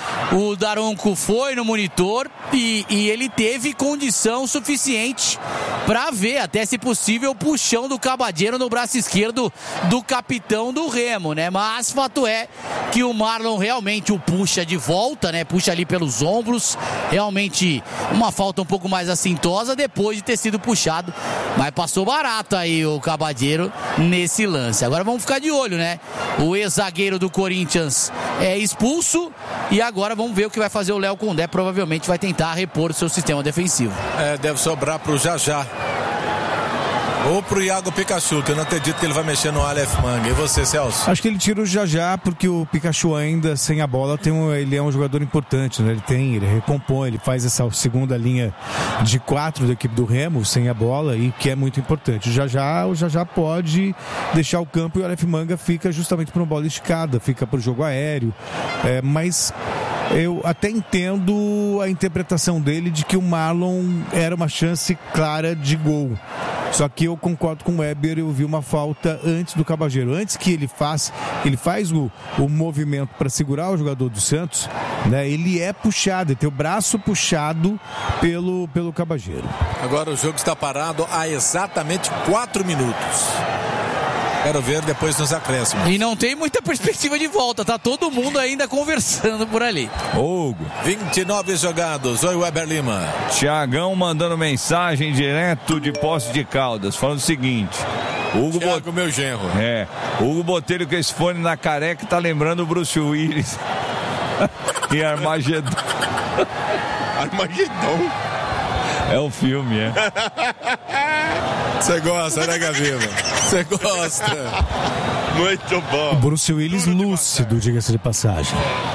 foi no monitor e ele teve condição suficiente pra ver, até se possível, o puxão do Cabadeiro no braço esquerdo do capitão do Remo, né? Mas fato é que o Marlon realmente o puxa de volta, né? Puxa ali pelos ombros, realmente uma falta um pouco mais assintosa depois de ter sido puxado, mas passou barato aí o Cabadeiro nesse lance. Agora vamos ficar de olho, né? O ex-zagueiro do Corinthians é expulso e agora vamos ver o que vai fazer o Léo Condé. Provavelmente vai tentar repor o seu sistema defensivo. Deve sobrar pro Jajá ou pro Iago Pikachu, que eu não acredito que ele vai mexer no Aleph Manga. E você, Celso? Acho que ele tira o Jajá porque o Pikachu ainda sem a bola ele é um jogador importante, né? Ele recompõe, ele faz essa segunda linha de 4 da equipe do Remo sem a bola e que é muito importante. O Jajá pode deixar o campo e o Aleph Manga fica justamente para uma bola esticada, fica para o jogo aéreo, mas eu até entendo a interpretação dele de que o Marlon era uma chance clara de gol. Só que eu concordo com o Weber, eu vi uma falta antes do Cabageiro. Antes que ele faz o movimento para segurar o jogador do Santos, né? Ele é puxado, ele tem o braço puxado pelo Cabageiro. Agora o jogo está parado há exatamente 4 minutos. Quero ver depois nos acréscimos. E não tem muita perspectiva de volta, tá todo mundo ainda conversando por ali. Hugo. 29 jogados. Oi, Weber Lima. Tiagão mandando mensagem direto de Poços de Caldas, falando o seguinte. Thiago, meu genro. Hugo Botelho com esse fone na careca tá lembrando o Bruce Willis. E Armagedon. Armagedon. É o filme, Você gosta, né, Gaviva? Você gosta. Muito bom. Bruce Willis lúcido, diga-se de passagem.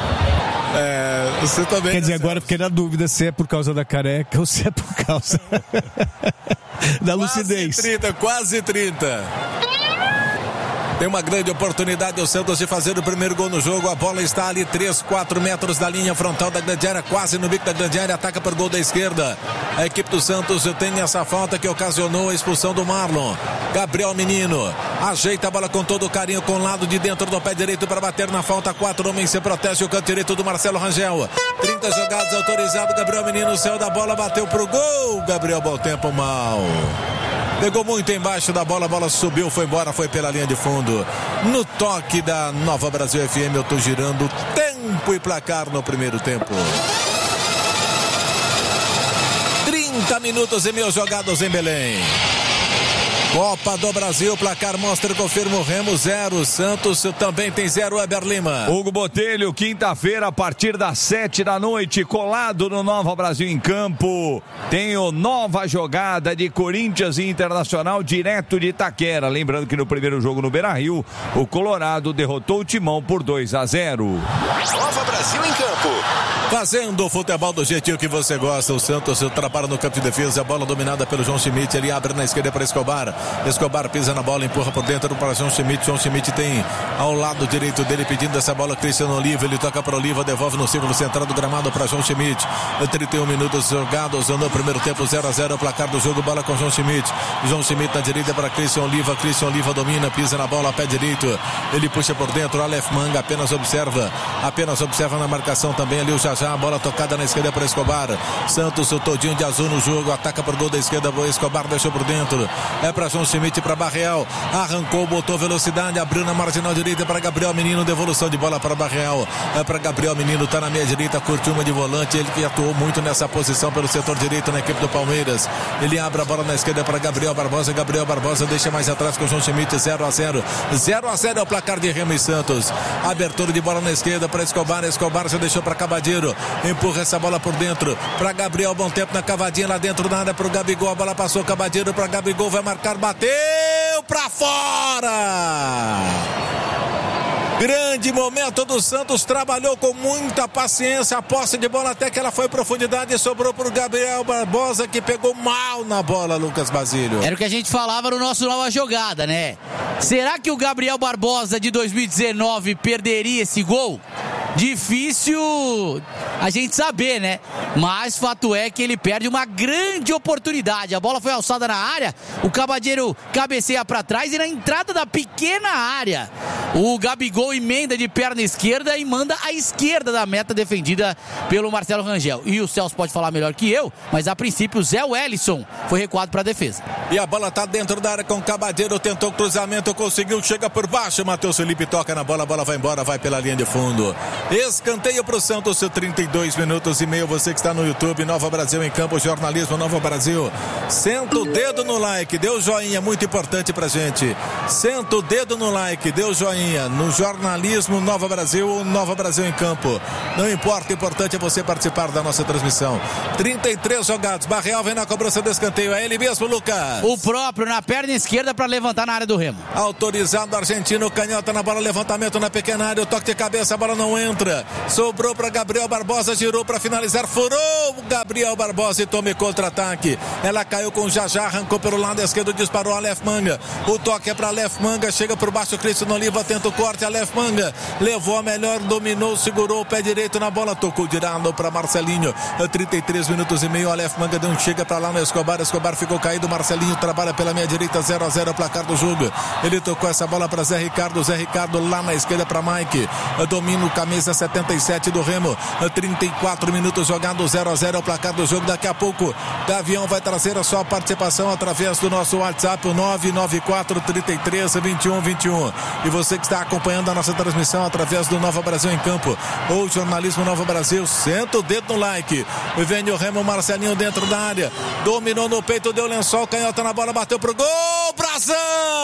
Você também. Quer dizer, agora fiquei na dúvida se é por causa da careca ou se é por causa da lucidez. Quase 30. Tem uma grande oportunidade o Santos de fazer o primeiro gol no jogo. A bola está ali 3, 4 metros da linha frontal da grande área, quase no bico da grande área. Ataca para o gol da esquerda. A equipe do Santos tem essa falta que ocasionou a expulsão do Marlon. Gabriel Menino ajeita a bola com todo o carinho com o lado de dentro do pé direito para bater na falta. 4 homens se protege o canto direito do Marcelo Rangel. 30 jogadas autorizado. Gabriel Menino, céu da bola, bateu pro gol. Gabriel, bom tempo, mal. Pegou muito embaixo da bola, a bola subiu, foi embora, foi pela linha de fundo. No toque da Nova Brasil FM, eu tô girando tempo e placar no primeiro tempo. 30 minutos e 1.000 jogados em Belém. Copa do Brasil, placar mostra e confirma o Remo 0, Santos também tem 0, Weber Lima. Hugo Botelho, quinta-feira a partir das 7 da noite, colado no Nova Brasil em Campo. Tem o nova jogada de Corinthians e Internacional direto de Itaquera. Lembrando que no primeiro jogo no Beira-Rio, o Colorado derrotou o Timão por 2-0. Nova Brasil em Campo. Fazendo o futebol do jeitinho que você gosta, o Santos trabalha no campo de defesa, a bola dominada pelo João Schmidt, ele abre na esquerda para Escobar. Escobar pisa na bola, empurra por dentro para João Schmidt. João Schmidt tem ao lado direito dele pedindo essa bola Cristiano Oliva, ele toca para Oliva, devolve no círculo central do gramado para João Schmidt. 31 minutos jogados no primeiro tempo, 0-0 o placar do jogo, bola com João Schmidt. João Schmidt na direita para Cristiano Oliva domina, pisa na bola, pé direito, ele puxa por dentro, Aleph Manga apenas observa na marcação também ali o Jajá, a bola tocada na esquerda para Escobar. Santos o todinho de azul no jogo, ataca por gol da esquerda, Escobar deixou por dentro, é para João Schmidt, para Barreal, arrancou, botou velocidade, abriu na marginal direita para Gabriel Menino, devolução de bola para Barreal, é para Gabriel Menino, tá na meia direita, curtiu uma de volante, ele que atuou muito nessa posição pelo setor direito na equipe do Palmeiras, ele abre a bola na esquerda para Gabriel Barbosa deixa mais atrás com o João Schmidt, 0-0 é o placar de Remo e Santos. Abertura de bola na esquerda para Escobar já deixou para Cabadeiro, empurra essa bola por dentro para Gabriel, bom tempo na cavadinha lá dentro da área para o Gabigol, a bola passou Cabadeiro para Gabigol, vai marcar, bateu para fora. Grande momento do Santos, trabalhou com muita paciência a posse de bola até que ela foi em profundidade e sobrou para o Gabriel Barbosa, que pegou mal na bola, Lucas Basílio. Era o que a gente falava no nosso nova jogada, né? Será que o Gabriel Barbosa de 2019 perderia esse gol? Difícil a gente saber, né? Mas fato é que ele perde uma grande oportunidade. A bola foi alçada na área, o Cabadeiro cabeceia para trás e na entrada da pequena área, o Gabigol emenda de perna esquerda e manda à esquerda da meta defendida pelo Marcelo Rangel. E o Celso pode falar melhor que eu, mas a princípio o Zé Wellison foi recuado para a defesa. E a bola tá dentro da área com o Cabadeiro, tentou cruzamento, conseguiu, chega por baixo, Matheus Felipe toca na bola, a bola vai embora, vai pela linha de fundo. Escanteio pro Santos, 32 minutos e meio, você que está no YouTube, Nova Brasil em Campo, jornalismo Nova Brasil. Senta o dedo no like, dê o joinha, muito importante pra gente. Senta o dedo no like, dê o joinha, no jornalismo Nova Brasil, Nova Brasil em Campo. Não importa, o importante é você participar da nossa transmissão. 33 jogados, Barreal vem na cobrança do escanteio, é ele mesmo, Lucas. O próprio na perna esquerda para levantar na área do Remo. Autorizado argentino, canhota na bola, levantamento na pequena área, o toque de cabeça, a bola não entra. Sobrou para Gabriel Barbosa, girou para finalizar, furou o Gabriel Barbosa e tome contra-ataque. Ela caiu com o Jajá, arrancou pelo lado esquerdo, disparou a Aleph Manga. O toque é para Aleph Manga, chega por baixo, Cristiano Oliva tenta o corte, Aleph Manga levou a melhor, dominou, segurou o pé direito na bola, tocou direto para Marcelinho. 33 minutos e meio, Aleph Manga deu um chega para lá no Escobar, Escobar ficou caído, Marcelinho trabalha pela minha direita, 0-0 o placar do jogo. Ele tocou essa bola para Zé Ricardo lá na esquerda para Mike. Domina o camisa 77 do Remo. 34 minutos jogando, 0-0 o placar do jogo. Daqui a pouco Gavião vai trazer a sua participação através do nosso WhatsApp, o 994-33-21-21. E você que está acompanhando a nossa transmissão através do Nova Brasil em Campo ou Jornalismo Nova Brasil, senta o dedo no like. Vem o Remo, Marcelinho dentro da área, dominou no peito, deu lençol, canhota na bola, bateu pro gol, Brazão!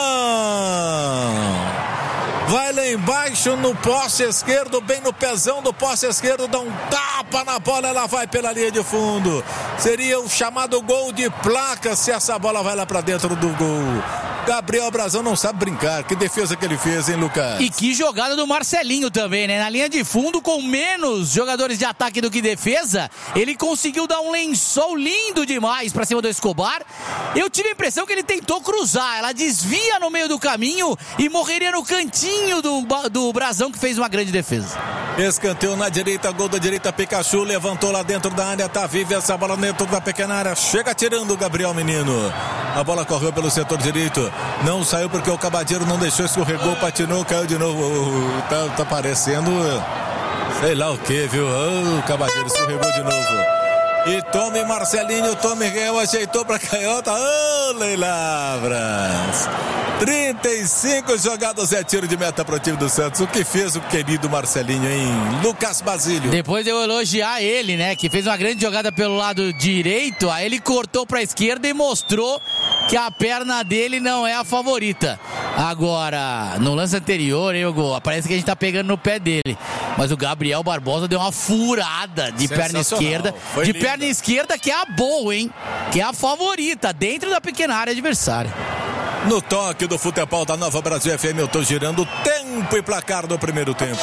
Vai lá embaixo no poste esquerdo, bem no pezão do poste esquerdo, dá um tapa na bola, ela vai pela linha de fundo. Seria o chamado gol de placa se essa bola vai lá pra dentro do gol. Gabriel Brazão não sabe brincar. Que defesa que ele fez, hein, Lucas? E que jogada do Marcelinho também, né? Na linha de fundo, com menos jogadores de ataque do que defesa, ele conseguiu dar um lençol lindo demais pra cima do Escobar. Eu tive a impressão que ele tentou cruzar. Ela desvia no meio do caminho e morreria no cantinho do Brazão, que fez uma grande defesa. Escanteio na direita, gol da direita, Pikachu levantou lá dentro da área, tá viva essa bola dentro da pequena área, chega tirando o Gabriel Menino. A bola correu pelo setor direito, não saiu porque o Cabadeiro não deixou, escorregou, patinou, caiu de novo. Tá parecendo sei lá o que, viu? O Cabadeiro escorregou de novo. E tome Marcelinho, tome Real, ajeitou pra canhota. Leilavras. 35 jogadas, é tiro de meta pro time do Santos. O que fez o querido Marcelinho, hein? Lucas Basílio. Depois de eu elogiar ele, né? Que fez uma grande jogada pelo lado direito. Aí ele cortou pra esquerda e mostrou que a perna dele não é a favorita. Agora, no lance anterior, hein, Hugo? Parece que a gente tá pegando no pé dele. Mas o Gabriel Barbosa deu uma furada de perna esquerda. De perna esquerda, que é a boa, hein? Que é a favorita, dentro da pequena área adversária. No toque do futebol da Nova Brasil FM, eu tô girando tempo e placar do primeiro tempo.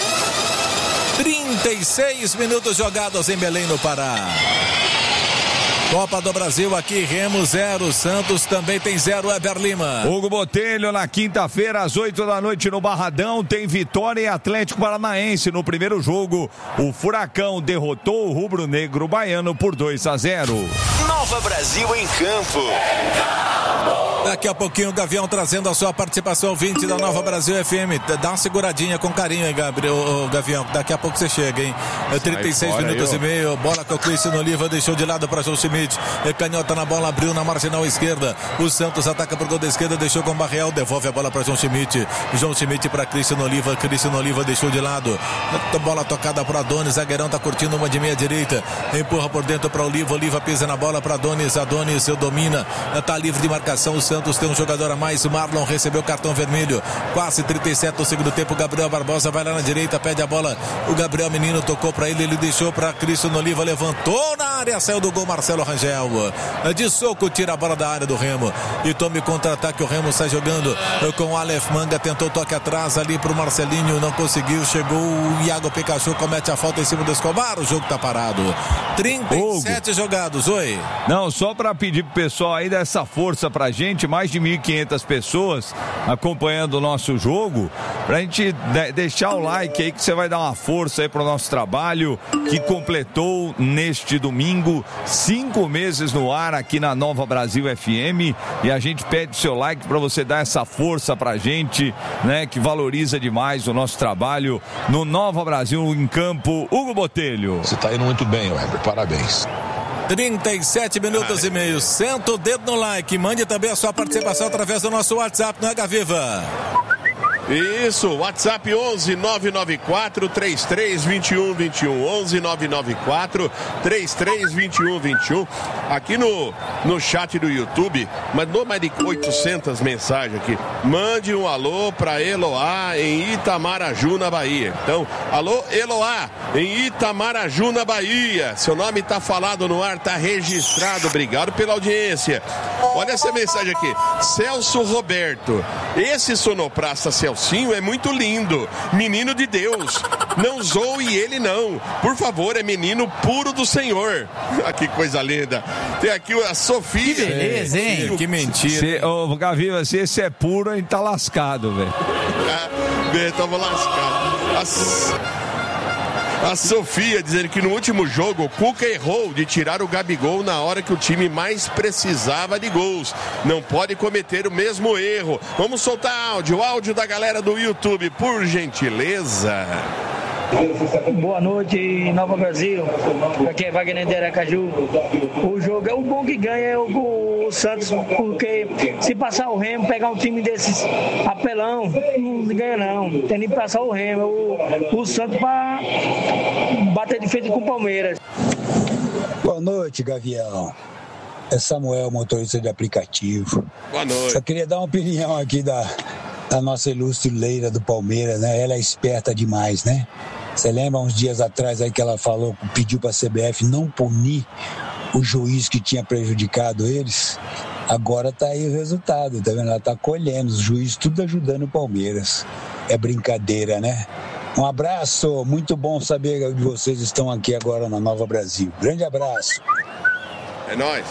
36 minutos jogados em Belém, no Pará. Copa do Brasil aqui, Remo 0, Santos também tem 0, Eber Lima. Hugo Botelho, na quinta-feira, às 8 da noite no Barradão, tem Vitória e Atlético Paranaense. No primeiro jogo, o Furacão derrotou o rubro-negro baiano por 2-0. Nova Brasil em Campo. Daqui a pouquinho o Gavião trazendo a sua participação, 20 da Nova Brasil FM. Dá uma seguradinha com carinho, hein, Gavião. Daqui a pouco você chega, hein? 36 minutos e meio. Bola com o Cristiano Oliva, deixou de lado para João Schmidt. Canhota na bola, abriu na marginal esquerda. O Santos ataca por gol da esquerda, deixou com o Barreal, devolve a bola para João Schmidt. João Schmidt para Cristiano Oliva. Cristiano Oliva deixou de lado. Bola tocada para Adonis. Zagueirão tá curtindo uma de meia direita. Empurra por dentro para Oliva. Oliva pisa na bola para Adonis. Adonis domina. Tá livre de marcação. O Santos tem um jogador a mais. O Marlon recebeu cartão vermelho. Quase 37 do segundo tempo. Gabriel Barbosa vai lá na direita, pede a bola. O Gabriel Menino tocou para ele deixou para Cristiano Oliva. Levantou na área, saiu do gol Marcelo Rangel. De soco, tira a bola da área do Remo. E tome contra-ataque. O Remo sai jogando com o Aleph Manga. Tentou toque atrás ali pro Marcelinho. Não conseguiu. Chegou o Iago Pikachu. Comete a falta em cima do Escobar. O jogo tá parado. 37 jogados, oi. Não, só para pedir pro pessoal aí dessa força pra gente, mais de 1.500 pessoas acompanhando o nosso jogo, pra gente deixar o like aí que você vai dar uma força aí pro nosso trabalho, que completou neste domingo 5 meses no ar aqui na Nova Brasil FM, e a gente pede seu like para você dar essa força pra gente, né, que valoriza demais o nosso trabalho no Nova Brasil em Campo. Hugo Botelho. Você tá indo muito bem, Weber, parabéns. 37 minutos e meio. Senta o dedo no like. Mande também a sua participação através do nosso WhatsApp no H-Viva. Isso, WhatsApp 11 994 33 21 21 11 994 33 21 21. Aqui no chat do YouTube mandou mais de 800 mensagens aqui. Mande um alô para Eloá em Itamaraju, na Bahia. Então, alô Eloá em Itamaraju, na Bahia. Seu nome está falado no ar, está registrado. Obrigado pela audiência. Olha essa mensagem aqui. Celso Roberto. Esse sonoplasta Celcinho é muito lindo, menino de Deus, não zoe ele não, por favor, é menino puro do Senhor. Que coisa linda. Tem aqui a Sofia. Que beleza, hein? Que mentira. Ô, Gaviva, se esse é puro, a gente tá lascado, velho. Estamos lascados. A Sofia dizendo que no último jogo o Cuca errou de tirar o Gabigol na hora que o time mais precisava de gols. Não pode cometer o mesmo erro. Vamos soltar áudio da galera do YouTube, por gentileza. Boa noite, Nova Brasil. Aqui é Wagner de Aracaju. O jogo é o bom que ganha é o Santos, porque se passar o Remo, pegar um time desses apelão, não ganha não. Tem nem que passar o Remo, o Santos para bater de frente com o Palmeiras. Boa noite, Gavião. É Samuel, motorista de aplicativo. Boa noite. Só queria dar uma opinião aqui da nossa ilustre Leila do Palmeiras, né? Ela é esperta demais, né? Você lembra uns dias atrás aí que ela falou, pediu para a CBF não punir o juiz que tinha prejudicado eles? Agora tá aí o resultado, tá vendo? Ela tá colhendo, os juízes tudo ajudando o Palmeiras. É brincadeira, né? Um abraço, muito bom saber que vocês estão aqui agora na Nova Brasil. Grande abraço. É nóis.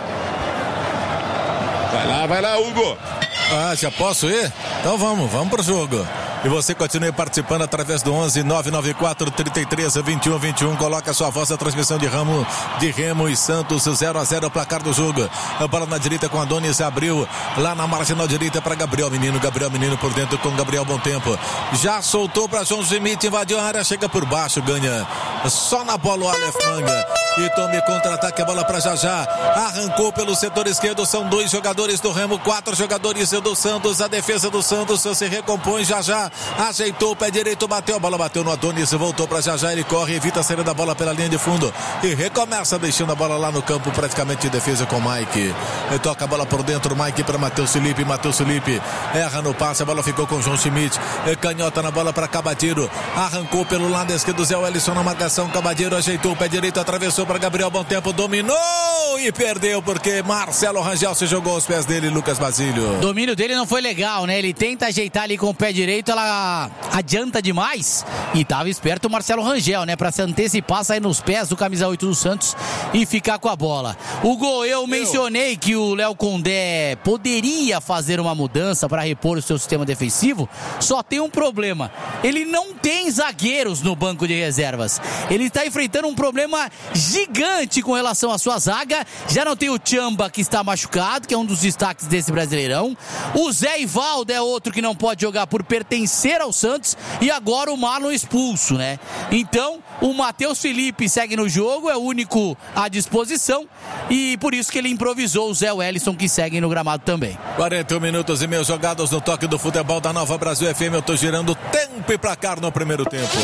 Vai lá, Hugo. Já posso ir? Então vamos pro jogo. E você continue participando através do 11 994 33 21 21. Coloca a sua voz na transmissão de Remo e Santos, 0-0 o placar do jogo. A bola na direita com Adonis, abriu lá na marginal direita para Gabriel Menino por dentro com Gabriel Bom Tempo. Já soltou para João Schmidt, invadiu a área, chega por baixo, ganha só na bola o Aleph Manga. E tome contra-ataque, a bola para Jajá. Arrancou pelo setor esquerdo, são 2 jogadores do Remo, 4 jogadores do Santos. A defesa do Santos se recompõe. Jajá ajeitou o pé direito, bateu, a bola bateu no Adonis, voltou para Jajá, ele corre, evita a saída da bola pela linha de fundo e recomeça deixando a bola lá no campo, praticamente de defesa com o Mike. Ele toca a bola por dentro, Mike para Matheus Felipe erra no passe, a bola ficou com o João Schmidt, canhota na bola para Cabadeiro, arrancou pelo lado esquerdo, Zé Wellison na marcação, Cabadeiro ajeitou o pé direito, atravessou para Gabriel Bom Tempo, dominou e perdeu porque Marcelo Rangel se jogou aos pés dele, Lucas Basílio. O domínio dele não foi legal, né? Ele tenta ajeitar ali com o pé direito, ela adianta demais e tava esperto o Marcelo Rangel, né? Pra se antecipar, sair nos pés do camisa 8 do Santos e ficar com a bola. Hugo, eu mencionei que o Léo Condé poderia fazer uma mudança para repor o seu sistema defensivo, só tem um problema. Ele não tem zagueiros no banco de reservas. Ele está enfrentando um problema gigante com relação à sua zaga. Já não tem o Tchamba, que está machucado, que é um dos destaques desse Brasileirão. O Zé Ivaldo é outro que não pode jogar por pertencer ao Santos. E agora o Marlon expulso, né? Então, o Matheus Felipe segue no jogo, é o único à disposição. E por isso que ele improvisou o Zé Wellison, que segue no gramado também. 41 minutos e meio jogados no toque do futebol da Nova Brasil FM. Eu tô girando tempo e placar no primeiro tempo.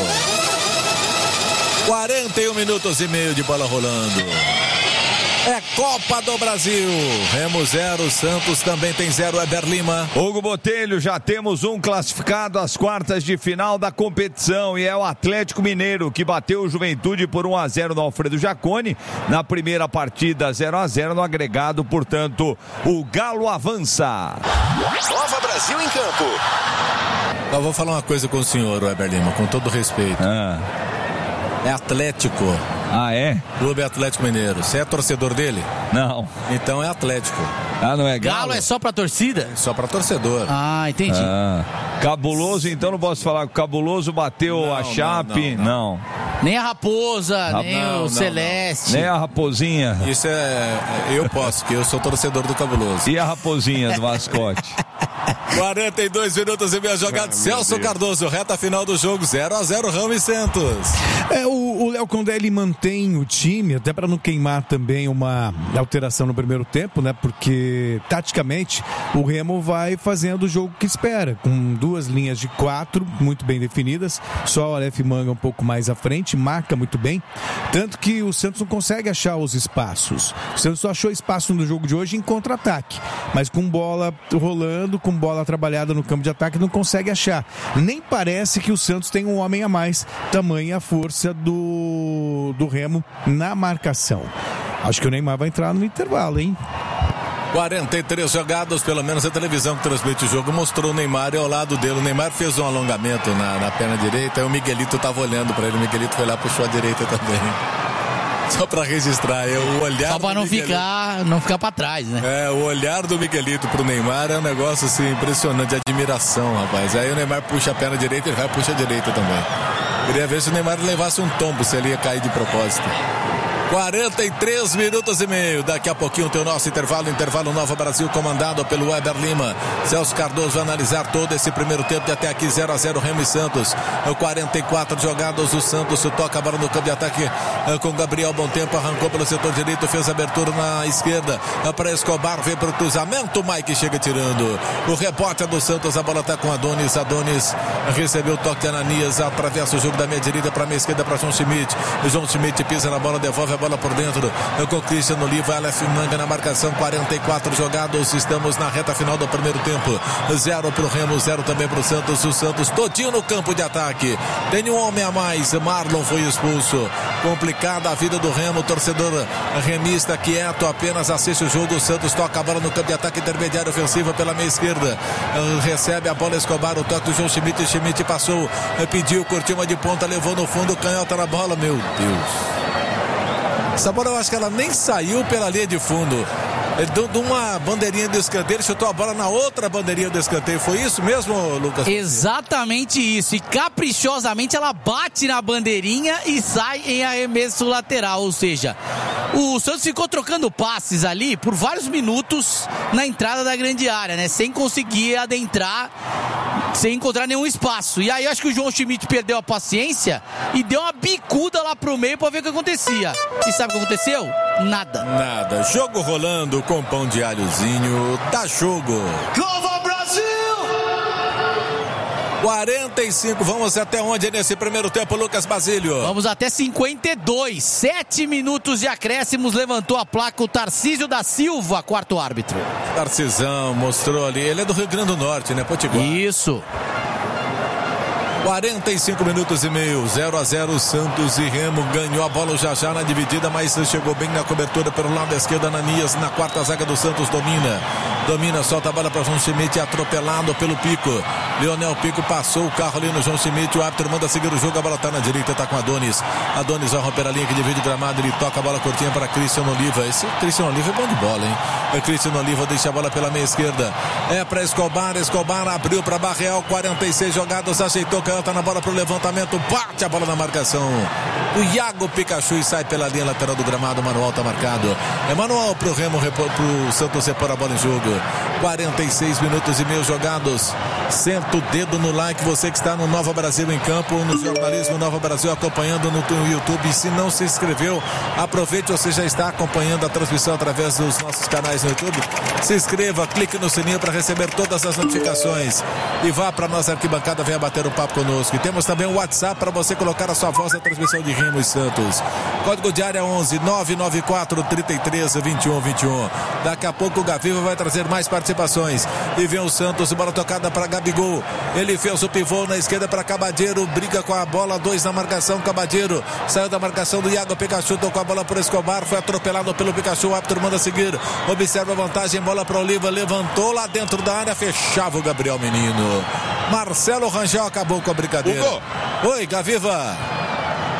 41 minutos e meio de bola rolando. É Copa do Brasil. Remo 0, Santos também tem 0, Eber Lima. Hugo Botelho, já temos um classificado às quartas de final da competição e é o Atlético Mineiro, que bateu o Juventude por 1-0 no Alfredo Jaconi. Na primeira partida 0-0 no agregado, portanto, o Galo avança. Nova Brasil em campo. Eu vou falar uma coisa com o senhor, Eber Lima, com todo respeito. É Atlético Ah, é? Clube Atlético Mineiro. Você é torcedor dele? Não. Então é Atlético. Ah, não é Galo? Galo é só pra torcida? Só pra torcedor. Ah, entendi. Cabuloso, então não posso falar que o Cabuloso bateu a Chape? Não. Nem a Raposa, nem o Celeste. Nem a Raposinha. Isso eu posso, que eu sou torcedor do Cabuloso. E a Raposinha do mascote? 42 minutos e meia jogada. Celso Cardoso, reta final do jogo, 0-0 Ramo e Santos. O Léo Condé, ele mantém o time, até para não queimar também uma alteração no primeiro tempo, né? Porque, taticamente, o Remo vai fazendo o jogo que espera, com 2 linhas de 4 muito bem definidas, só o Aleph Manga um pouco mais à frente, marca muito bem, tanto que o Santos não consegue achar os espaços. O Santos só achou espaço no jogo de hoje em contra-ataque, mas com bola rolando, com bola trabalhada no campo de ataque, não consegue achar. Nem parece que o Santos tem um homem a mais, tamanha a força do Remo na marcação. Acho que o Neymar vai entrar no intervalo, hein? 43 jogados, pelo menos a televisão que transmite o jogo mostrou o Neymar e ao lado dele. O Neymar fez um alongamento na perna direita e o Miguelito estava olhando para ele. O Miguelito foi lá, puxou a direita também. Só para registrar, o olhar. Só para não ficar para trás, né? O olhar do Miguelito pro Neymar é um negócio assim impressionante, de admiração, rapaz. Aí o Neymar puxa a perna direita, ele vai puxa a direita também. Queria ver se o Neymar levasse um tombo, se ele ia cair de propósito. 43 minutos e meio. Daqui a pouquinho tem o nosso intervalo Nova Brasil, comandado pelo Weber Lima. Celso Cardoso vai analisar todo esse primeiro tempo de até aqui, 0-0 Remo e Santos. 44 jogados, o Santos toca a bola no campo de ataque com Gabriel Bom Tempo, arrancou pelo setor direito, fez abertura na esquerda para Escobar, vem para o cruzamento, Mike chega tirando. O rebote é do Santos, a bola está com Adonis recebeu o toque de Ananias, atravessa o jogo da meia direita para a meia esquerda para João Schmidt pisa na bola, devolve a bola por dentro com Cristiano Oliva, Aleph Manga na marcação. 44 jogados, estamos na reta final do primeiro tempo, 0 pro Remo, 0 também pro Santos. O Santos todinho no campo de ataque, tem um homem a mais, Marlon foi expulso. Complicada a vida do Remo, torcedor remista quieto, apenas assiste o jogo. O Santos toca a bola no campo de ataque intermediário ofensivo pela meia esquerda, recebe a bola Escobar, o toque do João Schmidt passou, pediu, curtiu uma de ponta, levou no fundo, canhota na bola, meu Deus. Essa bola eu acho que ela nem saiu pela linha de fundo. Ele deu uma bandeirinha do escanteio, ele chutou a bola na outra bandeirinha do escanteio. Foi isso mesmo, Lucas? Exatamente isso. E caprichosamente ela bate na bandeirinha e sai em arremesso lateral. Ou seja, o Santos ficou trocando passes ali por vários minutos na entrada da grande área, né? Sem conseguir adentrar, sem encontrar nenhum espaço. E aí eu acho que o João Schmidt perdeu a paciência e deu uma bicuda lá pro meio pra ver o que acontecia. E sabe o que aconteceu? Nada. Jogo rolando com pão de alhozinho. Dá jogo. Nova Brasil! 45, vamos até onde nesse primeiro tempo, Lucas Basílio? Vamos até 52, 7 minutos de acréscimos, levantou a placa o Tarcísio da Silva, quarto árbitro. Tarcisão mostrou ali, ele é do Rio Grande do Norte, né, Potiguar? Isso. 45 minutos e meio, 0-0 Santos e Remo. Ganhou a bola já na dividida, mas chegou bem na cobertura pelo lado esquerdo. Ananias na quarta zaga do Santos, domina, solta a bola para João Schmidt, atropelado pelo Pico. Leonel Pico passou o carro ali no João Schmidt, o árbitro manda seguir o jogo, a bola tá na direita, tá com Adonis vai romper a linha que divide o gramado, ele toca a bola curtinha para Cristiano Oliva. Esse Cristiano Oliva é bom de bola, hein? Cristiano Oliva deixa a bola pela meia esquerda, é para Escobar abriu para Barreal, 46 jogadas, ajeitou, canta na bola pro levantamento, bate a bola na marcação, o Iago Pikachu e sai pela linha lateral do gramado. Manual tá marcado, é manual pro Remo, pro Santos repor a bola em jogo. 46 minutos e meio jogados. Senta o dedo no like, você que está no Nova Brasil em Campo, no jornalismo Nova Brasil, acompanhando no YouTube. E se não se inscreveu, aproveite, você já está acompanhando a transmissão através dos nossos canais no YouTube. Se inscreva, clique no sininho para receber todas as notificações e vá para nossa arquibancada, venha bater um papo conosco. E temos também o WhatsApp para você colocar a sua voz na transmissão de Remo e Santos. Código de área 11 994 33 21 21. Daqui a pouco o Gaviva vai trazer mais participações. E vem o Santos, bola tocada para Gabigol. Ele fez o pivô na esquerda para Cabadeiro, briga com a bola, 2 na marcação. Cabadeiro saiu da marcação do Iago Pikachu, tocou a bola para Escobar, foi atropelado pelo Pikachu. O árbitro manda seguir, observa a vantagem, bola para Oliva, levantou lá dentro da área, fechava o Gabriel Menino. Marcelo Rangel acabou com a brincadeira. Hugo. Oi, Gaviva.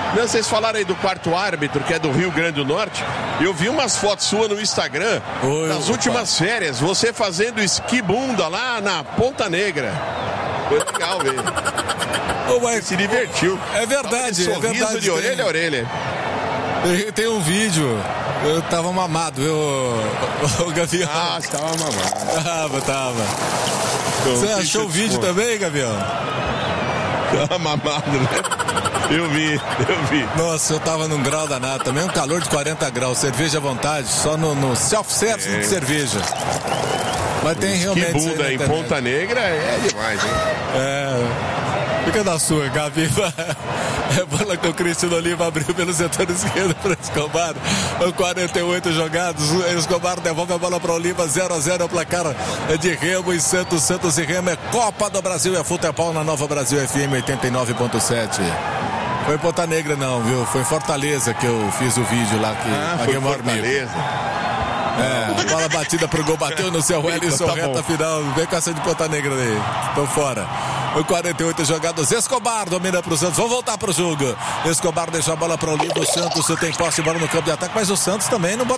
Não, vocês falaram aí do quarto árbitro, que é do Rio Grande do Norte. Eu vi umas fotos suas no Instagram, nas últimas férias, você fazendo esquibunda lá na Ponta Negra. Foi legal mesmo. Você se divertiu. É verdade, sorriso é verdade. De orelha a orelha. Tem um vídeo. Eu tava mamado, o Gavião. Ah, você tava mamado. Tava. Você achou o vídeo também, Gavião? Tava mamado, né? Eu vi. Nossa, eu tava num grau danado também, um calor de 40 graus, cerveja à vontade, só no self-service de cerveja. Mas tem realmente... Que bunda em Ponta Negra é demais, hein? Fica na sua, Gabi. É bola com o Cristiano Oliva, abriu pelo setor esquerdo para Escobar. 48 jogados. Escobar devolve a bola para Oliva. 0-0 é o placar de Remo e Santos. Santos e Remo é Copa do Brasil. É futebol na Nova Brasil FM 89.7. Foi em Ponta Negra não, viu? Foi em Fortaleza que eu fiz o vídeo lá. Foi em Fortaleza. Bola batida pro gol, bateu no seu Wellington, tá reta final. Vem com essa de Ponta Negra aí. Tô fora. 48 jogados. Escobar domina pro Santos. Vamos voltar pro jogo. Escobar deixa a bola para o Oliva. O Santos tem posse de bola no campo de ataque, mas o Santos também não bota